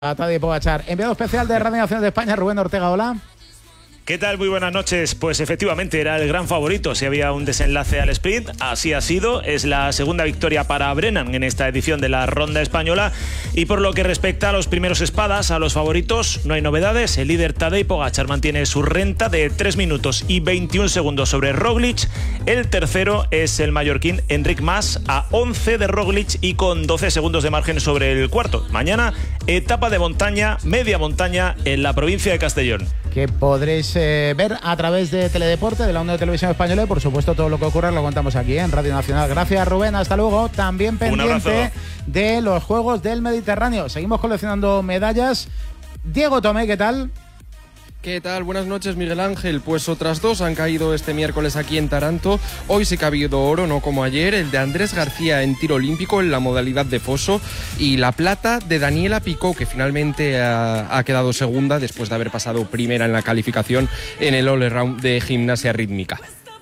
A Tadej Pogačar. Enviado especial de Radio Nacional de España, Rubén Ortega, hola. ¿Qué tal? Muy buenas noches. Pues efectivamente era el gran favorito si había un desenlace al sprint. Así ha sido. Es la segunda victoria para Brennan en esta edición de la Ronda Española. Y por lo que respecta a los primeros espadas, a los favoritos, no hay novedades. El líder Tadej Pogačar mantiene su renta de 3 minutos y 21 segundos sobre Roglic. El tercero es el mallorquín Enric Mas, a 11 de Roglic y con 12 segundos de margen sobre el cuarto. Mañana, etapa de montaña, media montaña en la provincia de Castellón. Que podréis ver a través de Teledeporte, de la Onda de Televisión Española, y por supuesto todo lo que ocurra lo contamos aquí en Radio Nacional. Gracias, Rubén, hasta luego. También pendiente de los Juegos del Mediterráneo. Seguimos coleccionando medallas. Diego Tomé, ¿qué tal? ¿Qué tal? Buenas noches, Miguel Ángel. Pues otras dos han caído este miércoles aquí en Taranto. Hoy sí que ha habido oro, no como ayer. El de Andrés García en tiro olímpico en la modalidad de foso. Y la plata de Daniela Picó, que finalmente ha quedado segunda después de haber pasado primera en la calificación en el all-around de gimnasia rítmica.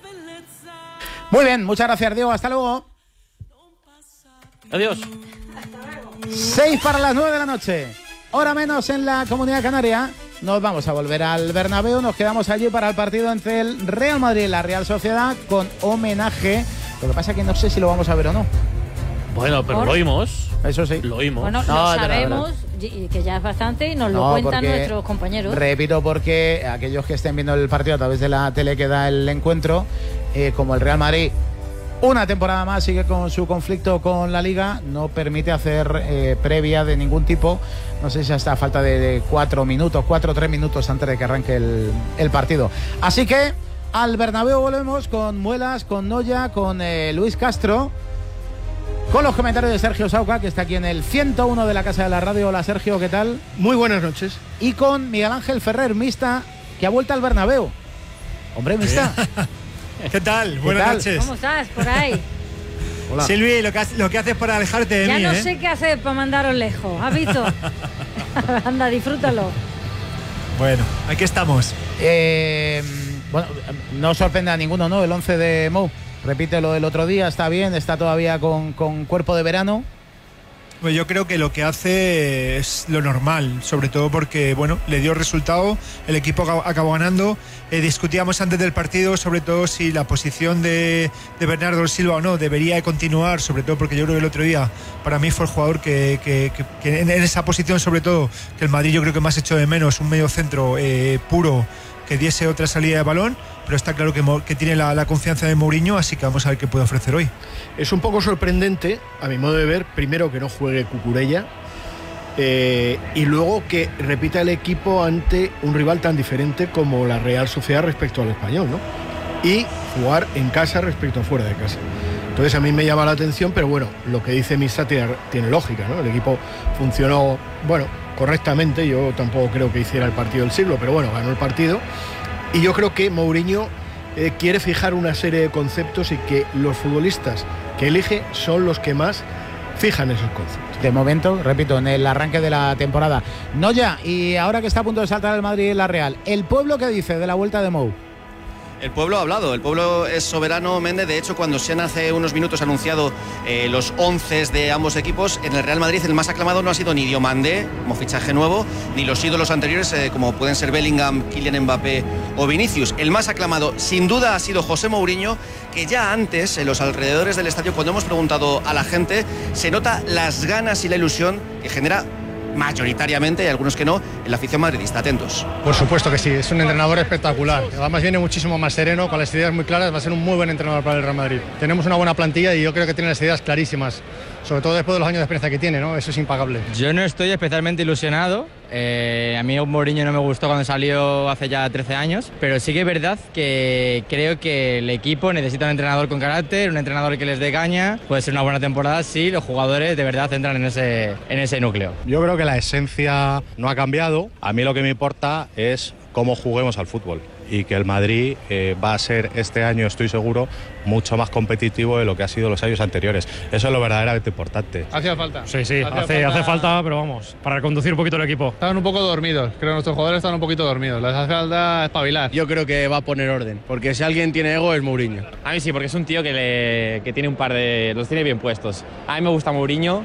Muy bien, muchas gracias, Diego. Hasta luego. Adiós. 6 para las 9 de la noche. Hora menos en la Comunidad Canaria. Nos vamos a volver al Bernabéu. Nos quedamos allí para el partido entre el Real Madrid y la Real Sociedad con homenaje. Lo que pasa es que no sé si lo vamos a ver o no. Bueno, pero lo oímos. Eso sí. Lo oímos. Bueno, no, lo sabemos, que ya es bastante y nos lo cuentan nuestros compañeros. Repito, porque aquellos que estén viendo el partido a través de la tele que da el encuentro, como el Real Madrid una temporada más sigue con su conflicto con la Liga, no permite hacer previa de ningún tipo. No sé si hasta falta de 4 o 3 minutos antes de que arranque el partido. Así que al Bernabéu volvemos con Muelas, con Noya, con Luis Castro, con los comentarios de Sergio Sauca, que está aquí en el 101 de la Casa de la Radio. Hola, Sergio, ¿qué tal? Muy buenas noches. Y con Miguel Ángel Ferrer, Mista, que ha vuelto al Bernabéu. Hombre, Mista. ¿Qué tal? Buenas noches. ¿Cómo estás por ahí? Hola. Silvi, lo que haces para alejarte de mí. Ya no sé qué hacer para mandaros lejos. ¿Has visto? Anda, disfrútalo. Bueno, aquí estamos. Bueno, no sorprende a ninguno, ¿no? El 11 de Mou. Repite lo del otro día, está bien, está todavía con cuerpo de verano. Pues yo creo que lo que hace es lo normal, sobre todo porque, bueno, le dio resultado, el equipo acabó ganando. Discutíamos antes del partido sobre todo si la posición de Bernardo Silva o no debería de continuar, sobre todo porque yo creo que el otro día para mí fue el jugador que en esa posición, sobre todo, que el Madrid yo creo que más echó de menos, un medio centro puro que diese otra salida de balón, pero está claro que tiene la confianza de Mourinho, así que vamos a ver qué puede ofrecer hoy. Es un poco sorprendente, a mi modo de ver, primero que no juegue Cucurella y luego que repita el equipo ante un rival tan diferente como la Real Sociedad respecto al Español, ¿no? Y jugar en casa respecto a fuera de casa. Entonces a mí me llama la atención, pero bueno, lo que dice Misa tiene lógica, ¿no? El equipo funcionó, bueno, correctamente. Yo tampoco creo que hiciera el partido del siglo, pero bueno, ganó el partido. Y yo creo que Mourinho quiere fijar una serie de conceptos y que los futbolistas que elige son los que más fijan esos conceptos. De momento, repito, en el arranque de la temporada. Noya, y ahora que está a punto de saltar el Madrid y la Real, ¿el pueblo qué dice de la vuelta de Mou? El pueblo ha hablado, el pueblo es soberano, Méndez. De hecho, cuando se han hace unos minutos anunciado los 11 de ambos equipos, en el Real Madrid el más aclamado no ha sido ni Diomandé, como fichaje nuevo, ni los ídolos anteriores, como pueden ser Bellingham, Kylian Mbappé o Vinicius. El más aclamado, sin duda, ha sido José Mourinho, que ya antes, en los alrededores del estadio, cuando hemos preguntado a la gente, se nota las ganas y la ilusión que genera mayoritariamente, y algunos que no, en la afición madridista. Atentos. Por supuesto que sí, es un entrenador espectacular. Además viene muchísimo más sereno, con las ideas muy claras, va a ser un muy buen entrenador para el Real Madrid. Tenemos una buena plantilla y yo creo que tiene las ideas clarísimas, sobre todo después de los años de experiencia que tiene, ¿no? Eso es impagable. Yo no estoy especialmente ilusionado. A mí Mourinho no me gustó cuando salió hace ya 13 años, pero sí que es verdad que creo que el equipo necesita un entrenador con carácter, un entrenador que les dé caña. Puede ser una buena temporada si los jugadores de verdad entran en ese núcleo. Yo creo que la esencia no ha cambiado. A mí lo que me importa es cómo juguemos al fútbol. Y que el Madrid va a ser este año, estoy seguro, mucho más competitivo de lo que ha sido los años anteriores. Eso es lo verdaderamente importante. ¿Hacía falta? Sí, hace falta, pero vamos, para reconducir un poquito el equipo. Estaban un poco dormidos, creo que nuestros jugadores estaban un poquito dormidos. Les hace falta espabilar. Yo creo que va a poner orden, porque si alguien tiene ego es Mourinho. A mí sí, porque es un tío que tiene un par de... los tiene bien puestos. A mí me gusta Mourinho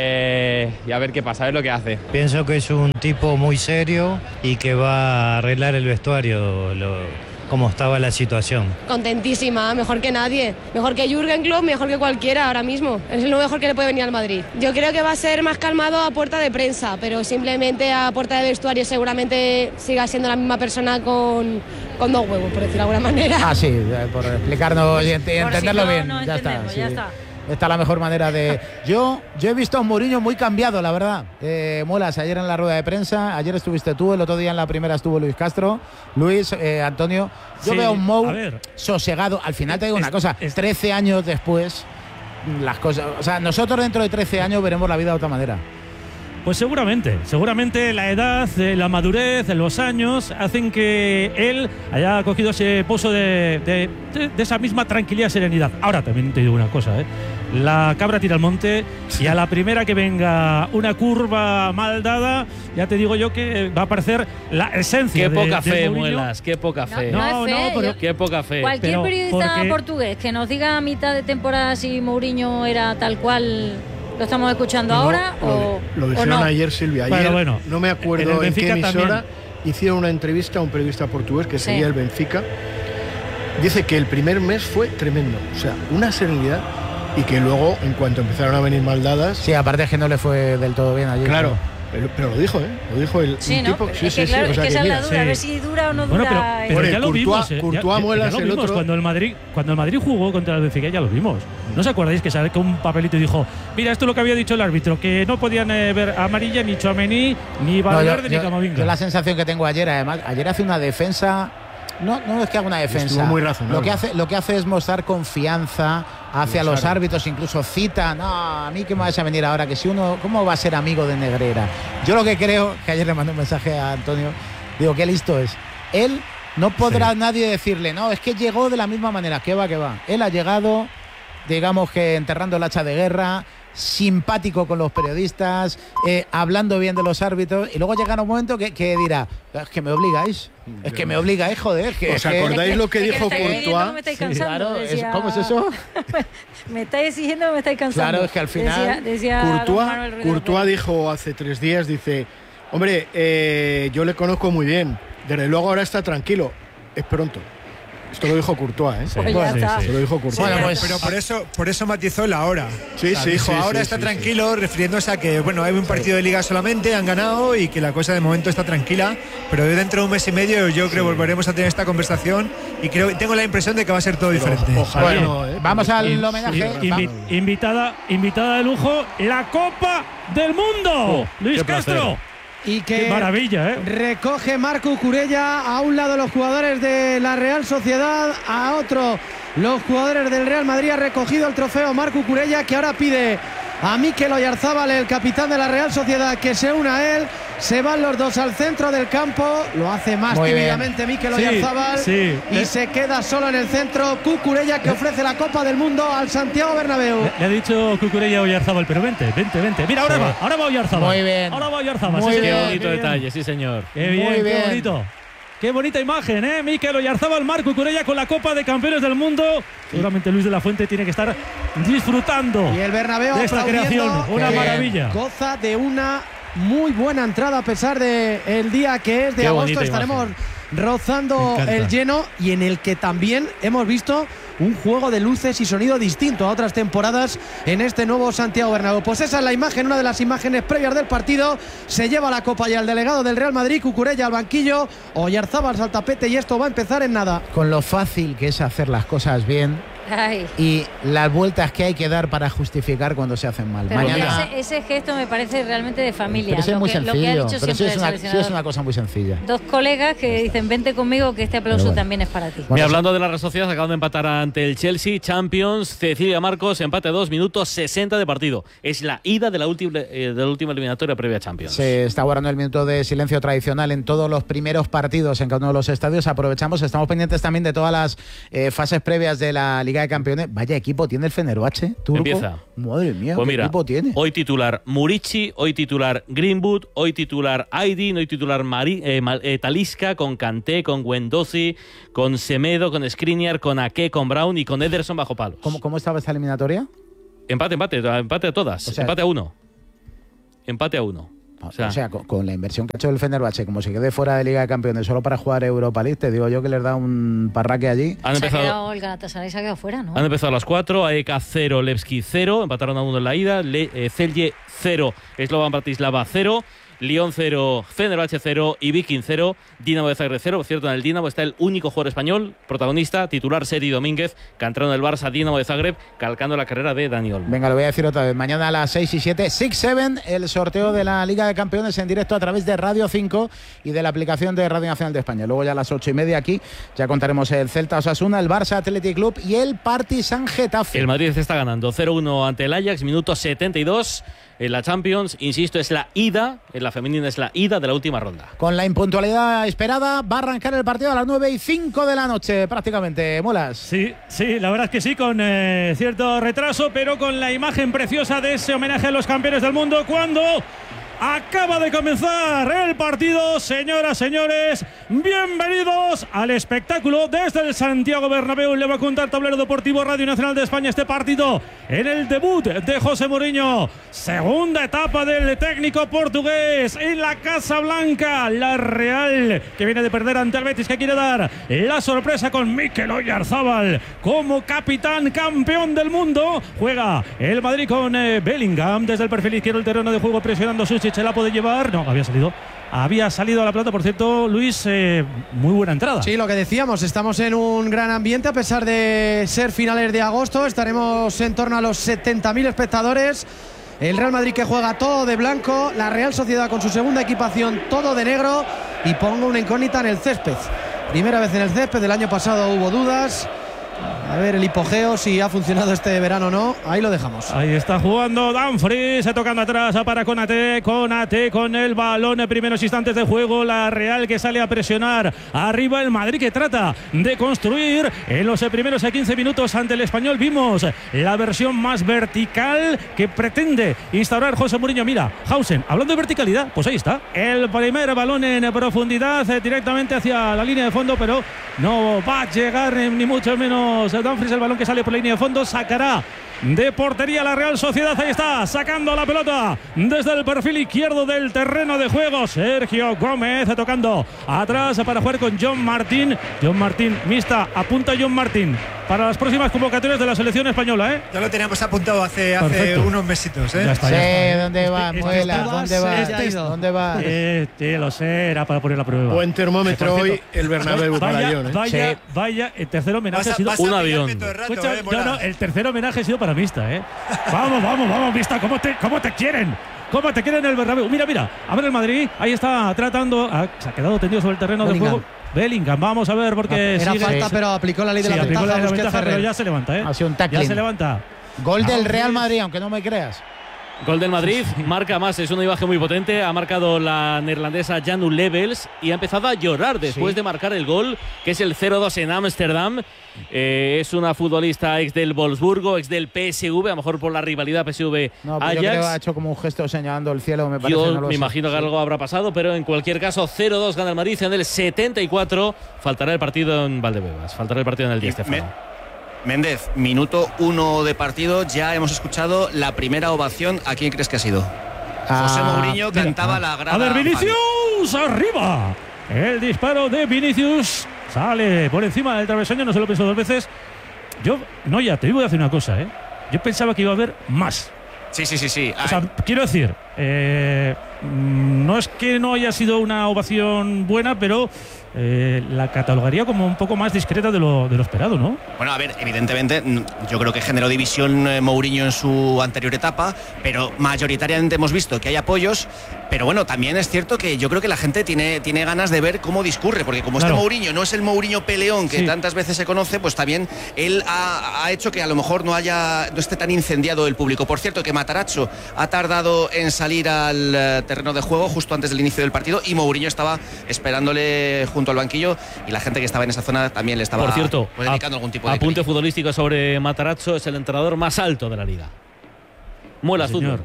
y a ver qué pasa, a ver lo que hace. Pienso que es un tipo muy serio y que va a arreglar el vestuario, cómo estaba la situación. Contentísima, mejor que nadie. Mejor que Jürgen Klopp, mejor que cualquiera ahora mismo. Es lo mejor que le puede venir al Madrid. Yo creo que va a ser más calmado a puerta de prensa, pero simplemente a puerta de vestuario seguramente siga siendo la misma persona con 2 huevos, por decirlo de alguna manera. Ah, sí, por explicarnos y entenderlo si no, bien. no Ya está. entendemos, Sí. ya está. Esta es la mejor manera de... Yo he visto a un Mourinho muy cambiado, la verdad. Molas, ayer en la rueda de prensa, ayer estuviste tú, el otro día en la primera estuvo Luis Castro. Luis, Antonio, yo Sí, veo a un Mou a ver. sosegado. Al final te digo una cosa, 13 años después, las cosas... O sea, nosotros dentro de 13 años veremos la vida de otra manera. Pues seguramente la edad, la madurez, los años hacen que él haya cogido ese pozo de esa misma tranquilidad y serenidad. Ahora también te digo una cosa, la cabra tira al monte y a la primera que venga una curva mal dada, ya te digo yo que va a aparecer la esencia Qué poca de fe, Mourinho. Muelas, qué poca fe. No es fe, pero qué poca fe. Cualquier Pero periodista porque- portugués que nos diga a mitad de temporada si Mourinho era tal cual lo estamos escuchando No, ahora lo o dijeron no. ayer, Silvia. Ayer, Bueno, no me en acuerdo el en qué Benfica emisora, también. hicieron una entrevista a un periodista portugués que Sí. seguía el Benfica. Dice que el primer mes fue tremendo, o sea, una serenidad, y que luego, en cuanto empezaron a venir maldadas... Sí, aparte es que no le fue del todo bien ayer. Claro, pero lo dijo, Lo dijo el Sí, un ¿no? tipo... Es que claro, o sea es que esa es la mira, duda, a ver si dura o no Bueno, dura. pero Hombre, ya lo Courtois- vimos. Courtois, Muelas, lo el vimos otro. cuando el Madrid jugó contra el Benfica, ya lo vimos. ¿No os acordáis que sacó un papelito y dijo, mira, esto es lo que había dicho el árbitro, que no podían ver amarilla ni Tchouaméni, ni Valverde, ni Camavinga? Yo la sensación que tengo ayer, además, ayer hace una defensa. No es que haga una defensa. Estuvo muy razonable. Lo que hace es mostrar confianza hacia los árbitros, incluso cita. No, a mí que me vas a venir ahora, que si uno, ¿cómo va a ser amigo de Negreira? Yo lo que creo, que ayer le mandé un mensaje a Antonio, digo, qué listo es. Él no podrá nadie decirle, no, es que llegó de la misma manera, que va. Él ha llegado, digamos que enterrando el hacha de guerra, simpático con los periodistas, hablando bien de los árbitros, y luego llegará un momento que dirá, es que me obligáis, joder. ¿Os acordáis lo que dijo Courtois? Me estáis cansando, Claro, decía. ¿cómo es eso? Me estáis exigiendo, me estáis cansando. Claro, es que al final decía don Manuel Ruiz de Courtois dijo hace 3 días, dice, hombre, yo le conozco muy bien, desde luego ahora está tranquilo, es pronto. Esto lo dijo Courtois, ¿eh? Pues ya está. Esto lo dijo Courtois. Bueno, pues- pero por eso matizó la hora. Sí, O sea, sí, dijo, sí, ahora sí, está sí, tranquilo, refiriéndose a que, bueno, hay un partido de liga solamente, han ganado y que la cosa de momento está tranquila, pero dentro de un mes y medio yo creo que volveremos a tener esta conversación y tengo la impresión de que va a ser todo diferente. Ojalá Bueno, no, ¿eh? vamos al homenaje. Invitada de lujo, la Copa del Mundo. Luis qué placer. Castro. Y que Qué maravilla, recoge Marco Cucurella a un lado los jugadores de la Real Sociedad, a otro los jugadores del Real Madrid. Ha recogido el trofeo Marco Cucurella, que ahora pide a Mikel Oyarzábal, el capitán de la Real Sociedad, que se una a él. Se van los dos al centro del campo, lo hace más Muy tímidamente Mikel Sí, Oyarzábal sí. y se queda solo en el centro Cucurella, que ofrece la Copa del Mundo al Santiago Bernabéu. Le ha dicho Cucurella a Oyarzábal, pero vente. Mira, ahora va Oyarzábal. Muy bien. Ahora va Oyarzábal. Muy sí, bien. señor, Qué bonito qué bien. detalle, sí señor. Qué bien, Muy qué bien. bonito. Qué bonita imagen, ¿eh? Mikel Oyarzábal, Marco Cucurella con la Copa de Campeones del Mundo. Seguramente Luis de la Fuente tiene que estar disfrutando Y el Bernabéu de esta aplaudiendo, creación. Una Qué bien. maravilla. goza de una muy buena entrada a pesar de el día que es de Qué agosto. bonita Estaremos imagen. rozando Me encanta. el lleno, y en el que también hemos visto un juego de luces y sonido distinto a otras temporadas en este nuevo Santiago Bernabéu. Pues esa es la imagen, una de las imágenes previas del partido. Se lleva la copa y al delegado del Real Madrid, Cucurella al banquillo, Oyarzábal al tapete, y esto va a empezar en nada. Con lo fácil que es hacer las cosas bien Ay. y las vueltas que hay que dar para justificar cuando se hacen mal. Pero Mañana. ese gesto me parece realmente de familia. Pero eso es lo muy que ha sencillo. dicho Pero sí siempre es, el una, sí seleccionador. es una cosa muy sencilla. Dos colegas que dicen, vente conmigo, que este aplauso Pero bueno. también es para ti. Mira, hablando de la Real Sociedad, acaban de empatar ante el Chelsea, Champions, Cecilia Marcos, empate a 2 minutos 60 de partido. Es la ida de la última eliminatoria previa a Champions. Se está guardando el minuto de silencio tradicional en todos los primeros partidos en cada uno de los estadios. Aprovechamos, estamos pendientes también de todas las fases previas de la Liga Liga de Campeones. Vaya equipo tiene el Fenerbahce, turco. Empieza. Madre mía, Pues ¿qué mira, equipo tiene? hoy titular Murici, hoy titular Greenwood, hoy titular Aydin, hoy titular Talisca, con Kanté, con Guendouzi, con Semedo, con Skriniar, con Ake, con Brown y con Ederson bajo palos. ¿Cómo estaba esta eliminatoria? Empate a todas. O sea, empate a 1. Empate a 1. O sea, con la inversión que ha hecho el Fenerbahce, como se quede fuera de Liga de Campeones solo para jugar Europa League, te digo yo que les da un parraque allí. El Galatasaray se ha quedado fuera, ¿no? Han empezado a las 4, AEK 0, Levski 0, empataron a 1 en la ida, Celje 0, Slovan Bratislava 0, Lyon 0, Fenerbahce 0 y Viking 0, Dinamo de Zagreb 0. Por cierto, en el Dinamo está el único jugador español, protagonista, titular Seri Domínguez, canterano del Barça, Dinamo de Zagreb, calcando la carrera de Dani Olmo. Venga, lo voy a decir otra vez. Mañana a las 6 y 7, 6-7, el sorteo de la Liga de Campeones en directo a través de Radio 5 y de la aplicación de Radio Nacional de España. Luego ya a las 8:30 aquí ya contaremos el Celta Osasuna, el Barça Athletic Club y el Partizan Getafe. El Madrid está ganando 0-1 ante el Ajax, minuto 72. En la Champions, insisto, es la ida, en la femenina es la ida de la última ronda. Con la impuntualidad esperada, va a arrancar el partido a las 9:05 de la noche, prácticamente. Molas. Sí, la verdad es que sí, con cierto retraso, pero con la imagen preciosa de ese homenaje a los campeones del mundo cuando acaba de comenzar el partido. Señoras, señores, bienvenidos al espectáculo desde el Santiago Bernabéu. Le va a contar Tablero Deportivo Radio Nacional de España este partido en el debut de José Mourinho. Segunda etapa del técnico portugués en la Casa Blanca. La Real, que viene de perder ante el Betis, que quiere dar la sorpresa con Mikel Oyarzabal como capitán, campeón del mundo. Juega el Madrid con Bellingham desde el perfil izquierdo del terreno de juego, presionando Susic. ¿Se la puede llevar? No, había salido a la pelota, por cierto, Luis, muy buena entrada. Sí, lo que decíamos, estamos en un gran ambiente a pesar de ser finales de agosto. Estaremos en torno a los 70.000 espectadores. El Real Madrid que juega todo de blanco, la Real Sociedad con su segunda equipación todo de negro, y pongo una incógnita en el césped. Primera vez en el césped, del año pasado hubo dudas. A ver el hipogeo, si ha funcionado este verano o no. Ahí lo dejamos. Ahí está jugando Dumfries, tocando atrás para Konaté con el balón en primeros instantes de juego. La Real que sale a presionar arriba, el Madrid que trata de construir en los primeros 15 minutos ante el Español. Vimos la versión más vertical que pretende instaurar José Mourinho. Mira, Hausen, hablando de verticalidad, pues ahí está el primer balón en profundidad, directamente hacia la línea de fondo, pero no va a llegar ni mucho menos Dumfries. El balón que sale por la línea de fondo, sacará de portería la Real Sociedad. Ahí está, sacando la pelota desde el perfil izquierdo del terreno de juego, Sergio Gómez, tocando atrás para jugar con John Martín. Mista, apunta John Martín para las próximas convocatorias de la selección española, Ya lo teníamos apuntado hace unos mesitos, Ya está. ¿Dónde va, Muela? ¿Dónde va? Lo sé, era para poner la prueba. Buen termómetro hoy el Bernabéu para John. Vaya, el tercer homenaje ha sido un avión. El tercer homenaje ha sido para Mista, Vamos, Mista, ¿cómo te quieren? ¿Cómo te quieren el Bernabéu? Mira, a ver el Madrid, ahí está tratando, se ha quedado tendido sobre el terreno de juego. Bellingham, vamos a ver porque era falta, pero aplicó la ley de la ventaja, pero ya se levanta, Ha sido un tackling. Ya se levanta. Gol del Real Madrid, aunque no me creas. Gol del Madrid, marca más, es una imagen muy potente. Ha marcado la neerlandesa Janu Levels y ha empezado a llorar después de marcar el gol, que es el 0-2 en Ámsterdam. Es una futbolista ex del Wolfsburgo, ex del PSV, a lo mejor por la rivalidad PSV-Ajax. No, yo creo que ha hecho como un gesto señalando el cielo, me parece. Yo me imagino que algo habrá pasado, pero en cualquier caso 0-2 gana el Madrid en el 74. Faltará el partido en Valdebebas, faltará el partido en el Di Stéfano. Méndez, minuto 1 de partido, ya hemos escuchado la primera ovación. ¿A quién crees que ha sido? José Mourinho cantaba la grada. A ver, Vinicius, arriba. El disparo de Vinicius sale por encima del travesaño, no se lo pensó dos veces. Te digo de hacer una cosa, Yo pensaba que iba a haber más. Sí. O sea, quiero decir, no es que no haya sido una ovación buena, pero la catalogaría como un poco más discreta de lo esperado, ¿no? Bueno, a ver, evidentemente yo creo que generó división Mourinho en su anterior etapa, pero mayoritariamente hemos visto que hay apoyos. Pero bueno, también es cierto que yo creo que la gente tiene ganas de ver cómo discurre, porque como este Mourinho no es el Mourinho peleón que tantas veces se conoce, pues también él ha hecho que a lo mejor no esté tan incendiado el público. Por cierto, que Matarazzo ha tardado en salir al terreno de juego justo antes del inicio del partido y Mourinho estaba esperándole junto al banquillo y la gente que estaba en esa zona también le estaba, por cierto, dedicando algún tipo de apunte cariño. futbolístico sobre Matarazzo, es el entrenador más alto de la liga. Muela azul.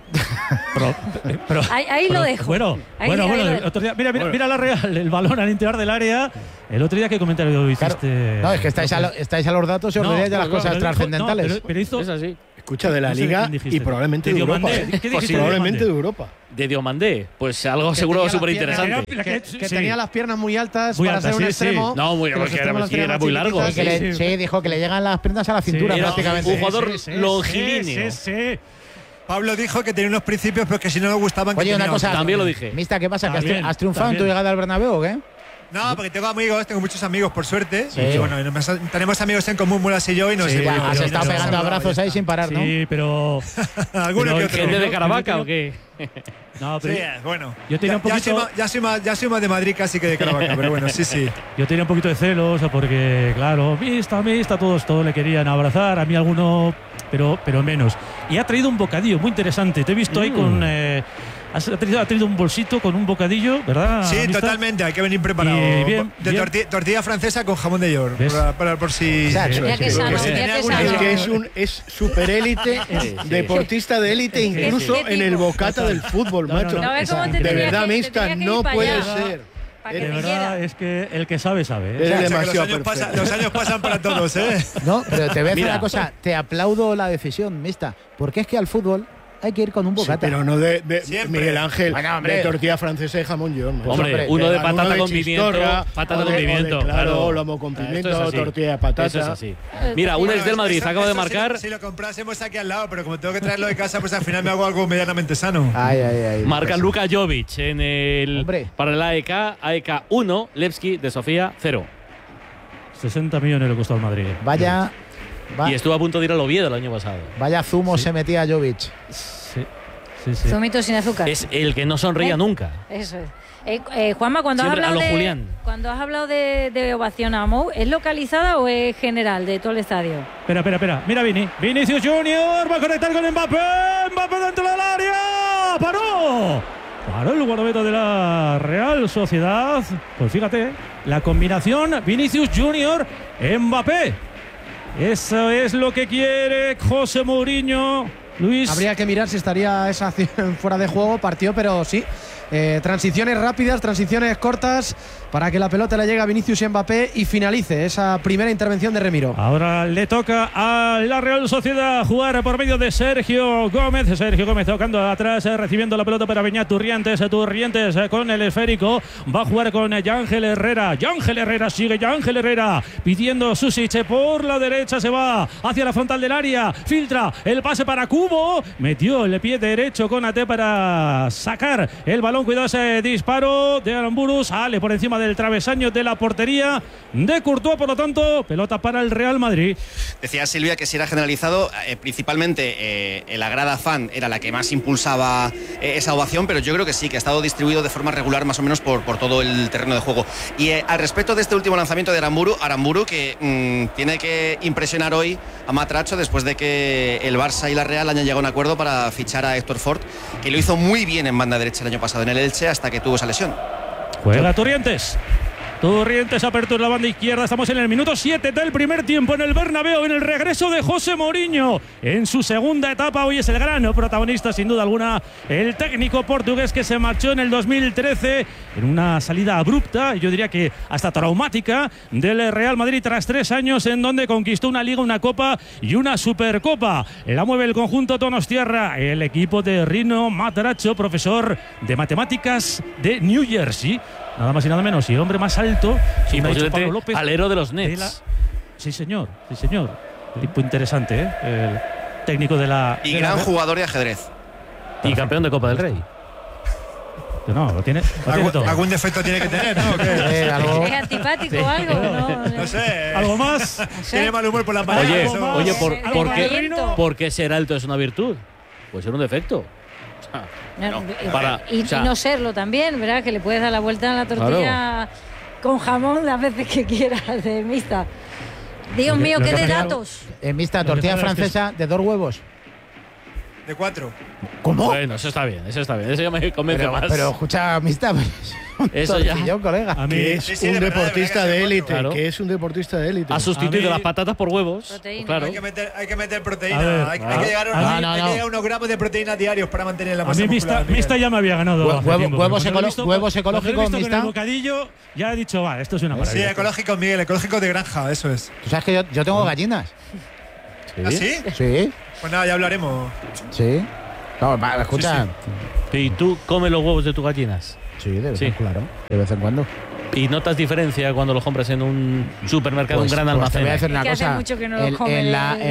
Ahí lo dejo. Bueno, el otro día, mira la Real, el balón al interior del área. El otro día, ¿qué comentario hiciste? No, es que estáis a los datos y os veréis ya las cosas trascendentales. Pero hizo, es así. Escucha, de la Liga y probablemente de Europa. Probablemente de Europa. De Diomandé, pues algo seguro súper interesante. Que tenía las piernas muy altas para ser un extremo. No, porque era muy largo. Sí, dijo que le llegan las prendas a la cintura prácticamente. Un jugador longilíneo. Pablo dijo que tenía unos principios, pero que si no le gustaban. Oye, una cosa, también lo dije. Mista, ¿qué pasa? ¿Que has triunfado en tu llegada al Bernabéu o qué? No, porque tengo amigos, tengo muchos amigos, por suerte. Sí. Y bueno, tenemos amigos en común, Mulas y yo, y nos has estado pegando abrazos ahí sin parar, ¿no? Sí, pero. ¿Alguno que otro? ¿Gente de Caravaca o qué? No, pero sí, bueno. Yo tenía un poquito. Ya soy más de Madrid casi que de Caravaca, pero bueno, sí. Yo tenía un poquito de celos, porque, claro, Mista, todos le querían abrazar, a mí alguno, pero menos. Y ha traído un bocadillo muy interesante. Te he visto ahí con. Ha traído un bolsito con un bocadillo, ¿verdad? Sí, ¿Mista? Totalmente, hay que venir preparado. Bien. Tortilla francesa con jamón de york. Por si. Es super élite, deportista de élite, incluso en el bocata del fútbol, macho. De verdad, Mista, no puede ser. De verdad, es que el que sabe, sabe. Los años pasan para todos, ¿eh? No, pero te voy a decir una cosa, te aplaudo la decisión, Mista, porque es que al fútbol hay que ir con un bocata. Sí, pero no de Miguel Ángel, de tortilla francesa y jamón york. Hombre, uno de patata con pimiento. Patata con pimiento, claro. Lomo con pimiento, tortilla de patata. Eso es así. Mira, un ex del Madrid acaba de marcar. Si lo comprásemos aquí al lado, pero como tengo que traerlo de casa, pues al final me hago algo medianamente sano. Marca Luka Jovic para el AEK 1, Levski de Sofía 0. 60 millones le costó al Madrid. Vaya. Y estuvo a punto de ir al Oviedo el año pasado. Vaya zumo se metía Jovic. Sí. Zumito sin azúcar. Es el que no sonreía nunca. Eso es. Juanma, cuando has hablado de ovación a Mou, ¿es localizada o es general de todo el estadio? Espera. Mira Vinicius Junior va a conectar con Mbappé. Mbappé dentro del área. ¡Paró el guardameta de la Real Sociedad! Pues fíjate, la combinación Vinicius Junior Mbappé. Eso es lo que quiere José Mourinho. Luis. Habría que mirar si estaría esa acción fuera de juego, partió, pero sí. Transiciones rápidas, transiciones cortas para que la pelota le llegue a Vinicius y Mbappé y finalice esa primera intervención de Remiro. Ahora le toca a la Real Sociedad jugar por medio de Sergio Gómez. Sergio Gómez tocando atrás, recibiendo la pelota para Beñat Turrientes. Turrientes con el esférico. Va a jugar con Yángel Herrera. Sigue Yángel Herrera pidiendo Susic por la derecha. Se va hacia la frontal del área. Filtra el pase para Cubo. Metió el pie derecho con Ate para sacar el balón. Cuidado ese disparo de Aramburu. Sale por encima del travesaño de la portería de Courtois. Por lo tanto, pelota para el Real Madrid. Decía Silvia que si era generalizado, principalmente la grada fan era la que más impulsaba esa ovación, pero yo creo que sí, que ha estado distribuido de forma regular más o menos por todo el terreno de juego. Y al respecto de este último lanzamiento de Aramburu que tiene que impresionar hoy a Matarazzo después de que el Barça y la Real hayan llegado a un acuerdo para fichar a Héctor Fort, que lo hizo muy bien en banda derecha el año pasado en el Elche hasta que tuvo esa lesión. Juega Turrientes, apertura en la banda izquierda. Estamos en el minuto 7 del primer tiempo en el Bernabéu, en el regreso de José Mourinho en su segunda etapa. Hoy es el gran protagonista, sin duda alguna, el técnico portugués que se marchó en el 2013 en una salida abrupta, yo diría que hasta traumática, del Real Madrid tras 3 años en donde conquistó una Liga, una Copa y una Supercopa. La mueve el conjunto Donostiarra, el equipo de Rino Matarazzo, profesor de matemáticas de New Jersey. Nada más y nada menos, y el hombre más alto, Pablo López, alero de los Nets. Sí, señor. Tipo interesante, ¿eh? El técnico de la. Y gran jugador de ajedrez. Y campeón de Copa del Rey. No, lo tiene. Algún defecto tiene que tener, ¿no? ¿Es antipático o algo? No sé. ¿Algo más? Tiene mal humor por la mañana. Oye, ¿por qué ser alto es una virtud? Puede ser un defecto. Y no serlo también, ¿verdad? Que le puedes dar la vuelta a la tortilla con jamón las veces que quieras de Mista. Dios mío, qué de datos. Mista, tortilla francesa de 2 huevos. De 4. ¿Cómo? Bueno, eso está bien. Eso ya me convence más. Pero escucha, amistad. Eso ya. Colega. A mí es un deportista de élite. Que es un deportista de élite. Ha sustituido las patatas por huevos. Claro. Hay que meter proteína. Hay que llegar a unos gramos de proteína diarios para mantener la masa muscular. Mista ya me había ganado. Huevos ecológicos, Mista. El bocadillo, ya he dicho, esto es una maravilla. Sí, ecológicos, Miguel, ecológicos de granja, eso es. Tú sabes que yo tengo gallinas. ¿Ah, sí? Sí. Pues nada, ya hablaremos. Sí. No, escucha. ¿Y tú comes los huevos de tus gallinas? Sí, de vez en cuando. De vez en cuando. ¿Y notas diferencia cuando los compras en un supermercado, un gran almacén? Te voy a decir una cosa. Hace mucho que no los come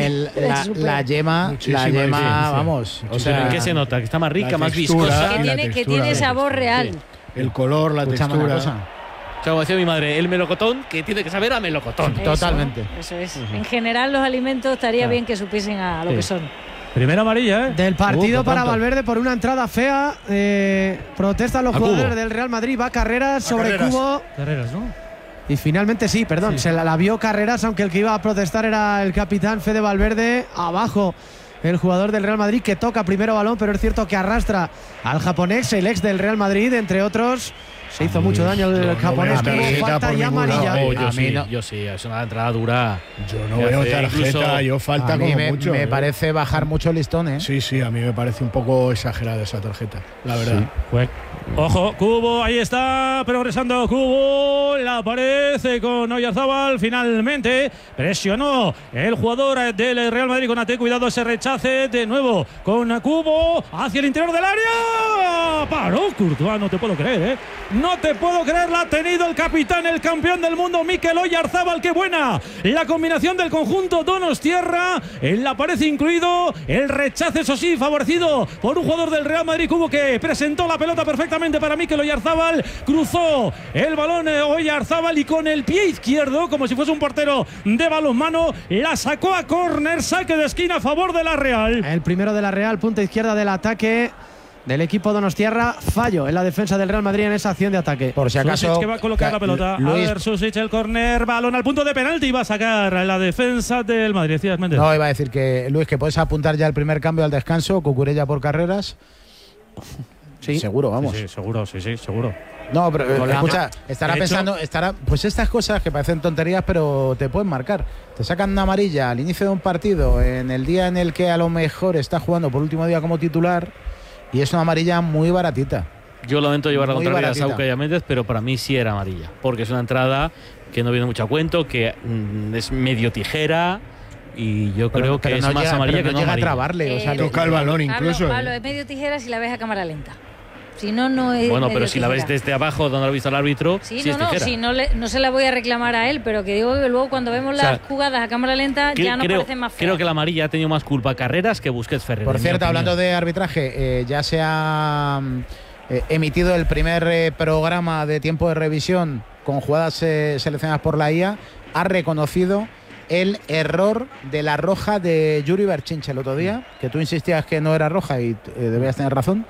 la yema, vamos. O sea, ¿en qué se nota? ¿Que está más rica, más viscosa? Que tiene sabor real. El color, la textura. Como decía mi madre, el melocotón que tiene que saber a melocotón. Totalmente. Eso es. En general, los alimentos estaría bien que supiesen a lo que son. Primera amarilla, Del partido para Valverde por una entrada fea. Protestan los jugadores del Real Madrid. Va Carreras sobre Cubo. Carreras, ¿no? Y finalmente sí, perdón. Se la vio Carreras, aunque el que iba a protestar era el capitán Fede Valverde. Abajo el jugador del Real Madrid que toca primero balón, pero es cierto que arrastra al japonés, el ex del Real Madrid, entre otros. Se hizo mucho daño el japonés. Falta y amarilla. Yo sí, es una entrada dura. Yo no veo tarjeta, yo falta como mucho. Me parece bajar mucho el listón, ¿eh? Sí, a mí me parece un poco exagerada esa tarjeta, la verdad. Pues, ojo, Cubo, ahí está, progresando Cubo, la aparece con Oyarzábal, finalmente presionó el jugador del Real Madrid con Ate, cuidado ese rechace, de nuevo con Cubo, hacia el interior del área, paró Courtois, no te puedo creer, ¿eh? No te puedo creer, la ha tenido el capitán, el campeón del mundo, Mikel Oyarzábal. ¡Qué buena! La combinación del conjunto Donostiarra, en la pared incluido, el rechace, eso sí, favorecido por un jugador del Real Madrid, Cubo, que presentó la pelota perfectamente para Mikel Oyarzábal, cruzó el balón Oyarzábal y con el pie izquierdo, como si fuese un portero de balonmano, la sacó a córner, saque de esquina a favor de la Real. El primero de la Real, punta izquierda del ataque del equipo donostiarra, fallo en la defensa del Real Madrid en esa acción de ataque. Por si acaso, Susic que va a colocar la pelota. A ver, Susic, el córner, balón al punto de penalti y va a sacar la defensa del Madrid. Decías, Méndez. No, iba a decir que, Luis, que puedes apuntar ya el primer cambio al descanso, Cucurella por Carreras. Sí, seguro, vamos. Sí, seguro. No, pero escucha, estará pues estas cosas que parecen tonterías, pero te pueden marcar. Te sacan una amarilla al inicio de un partido, en el día en el que a lo mejor está jugando por último día como titular, y es una amarilla muy baratita. Yo lamento llevar la contraria a Sauca y a Méndez, pero para mí sí era amarilla, porque es una entrada que no viene mucho a cuento, que es medio tijera. Y yo creo que es más amarilla que no llega amarilla. a trabarle, o sea, toca el balón incluso. Pablo, es medio tijera si la ves a cámara lenta. Si no, no es. Bueno, pero medio si tijera. la ves desde abajo, donde lo ha visto el árbitro, sí, sí es tijera. no se la voy a reclamar a él, pero que digo que luego cuando vemos las jugadas a cámara lenta ya no parecen más feas. Creo que la amarilla ha tenido más culpa Carreras que Busquets Ferrer. Por cierto, hablando de arbitraje, ya se ha emitido el primer programa de tiempo de revisión con jugadas seleccionadas por la IA. Ha reconocido el error de la roja de Yuri Berchinche el otro día, que tú insistías que no era roja y debías tener razón.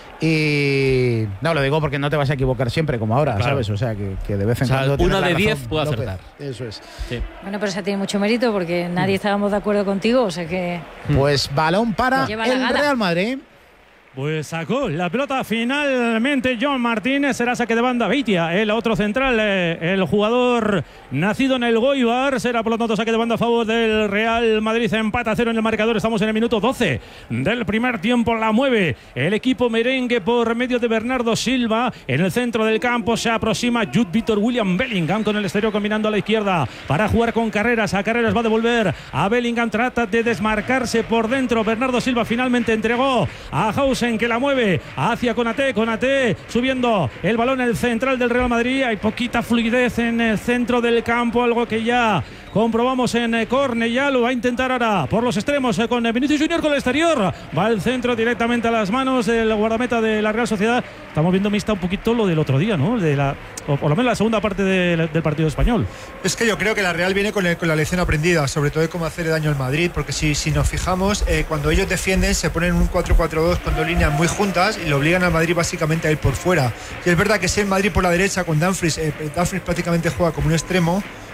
Y no lo digo porque no te vas a equivocar siempre como ahora, claro. ¿Sabes? O sea, que de vez en cuando una de 10 puede acertar. Eso es. Sí. Bueno, pero esa tiene mucho mérito porque nadie estábamos de acuerdo contigo, o sea que. Pues balón para el Real Madrid. Pues sacó la pelota finalmente John Martínez, será saque de banda Beitia, el otro central, el jugador nacido en el Goibar, será por lo tanto saque de banda a favor del Real Madrid, empata 0 en el marcador, estamos en el minuto 12 del primer tiempo, la mueve el equipo merengue por medio de Bernardo Silva, en el centro del campo se aproxima Jude Victor William Bellingham con el exterior combinando a la izquierda para jugar con Carreras, a Carreras va a devolver a Bellingham, trata de desmarcarse por dentro, Bernardo Silva finalmente entregó a Hausen que la mueve hacia Konaté subiendo el balón en el central del Real Madrid, hay poquita fluidez en el centro del campo, algo que ya comprobamos en córner, ya lo va a intentar ahora por los extremos con Vinicius Junior con el exterior, va el centro directamente a las manos del guardameta de la Real Sociedad. Estamos viendo mixta un poquito lo del otro día, ¿no? O por lo menos la segunda parte del partido español. Es que yo creo que la Real viene con la lección aprendida, sobre todo de cómo hacerle daño al Madrid, porque si nos fijamos, cuando ellos defienden se ponen un 4-4-2 con dos líneas muy juntas y le obligan al Madrid básicamente a ir por fuera. Y es verdad que si el Madrid por la derecha con Dumfries prácticamente juega como un extremo,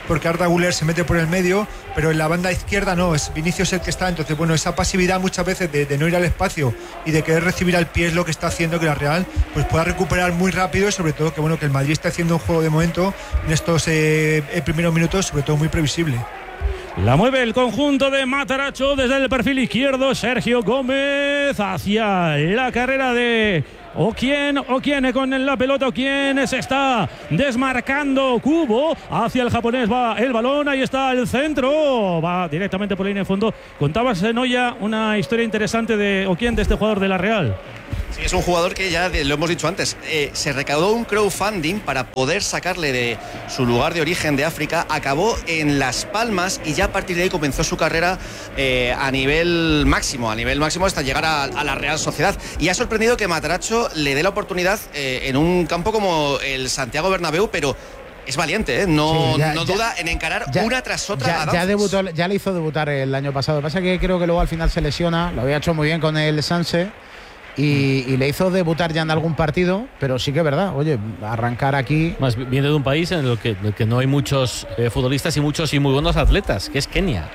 porque Arda Güler se mete por el medio, pero en la banda izquierda no, es Vinicius el que está. Entonces, bueno, esa pasividad muchas veces de no ir al espacio y de querer recibir al pie es lo que está haciendo que la Real pues pueda recuperar muy rápido, y sobre todo que bueno, que el Madrid está haciendo un juego de momento en estos primeros minutos, sobre todo muy previsible. La mueve el conjunto de Matarazzo desde el perfil izquierdo. Sergio Gómez hacia la carrera de Oquien con la pelota. Oquien se está desmarcando. Cubo hacia el japonés, va el balón, ahí está el centro, va directamente por la línea de fondo. Contabas, Noya, una historia interesante de Oquien, de este jugador de la Real. Sí, es un jugador que ya lo hemos dicho antes, se recaudó un crowdfunding para poder sacarle de su lugar de origen de África, acabó en Las Palmas y ya a partir de ahí comenzó su carrera a nivel máximo hasta llegar a la Real Sociedad, y ha sorprendido que Matarazzo le dé la oportunidad en un campo como el Santiago Bernabéu, pero es valiente, ¿eh? No duda en encarar una tras otra. Ya le hizo debutar el año pasado. Lo que pasa es que creo que luego al final se lesiona. Lo había hecho muy bien con el Sanse y le hizo debutar ya en algún partido, pero sí que es verdad. Oye, arrancar aquí. Más viene de un país en el que no hay muchos futbolistas y muchos y muy buenos atletas, que es Kenia.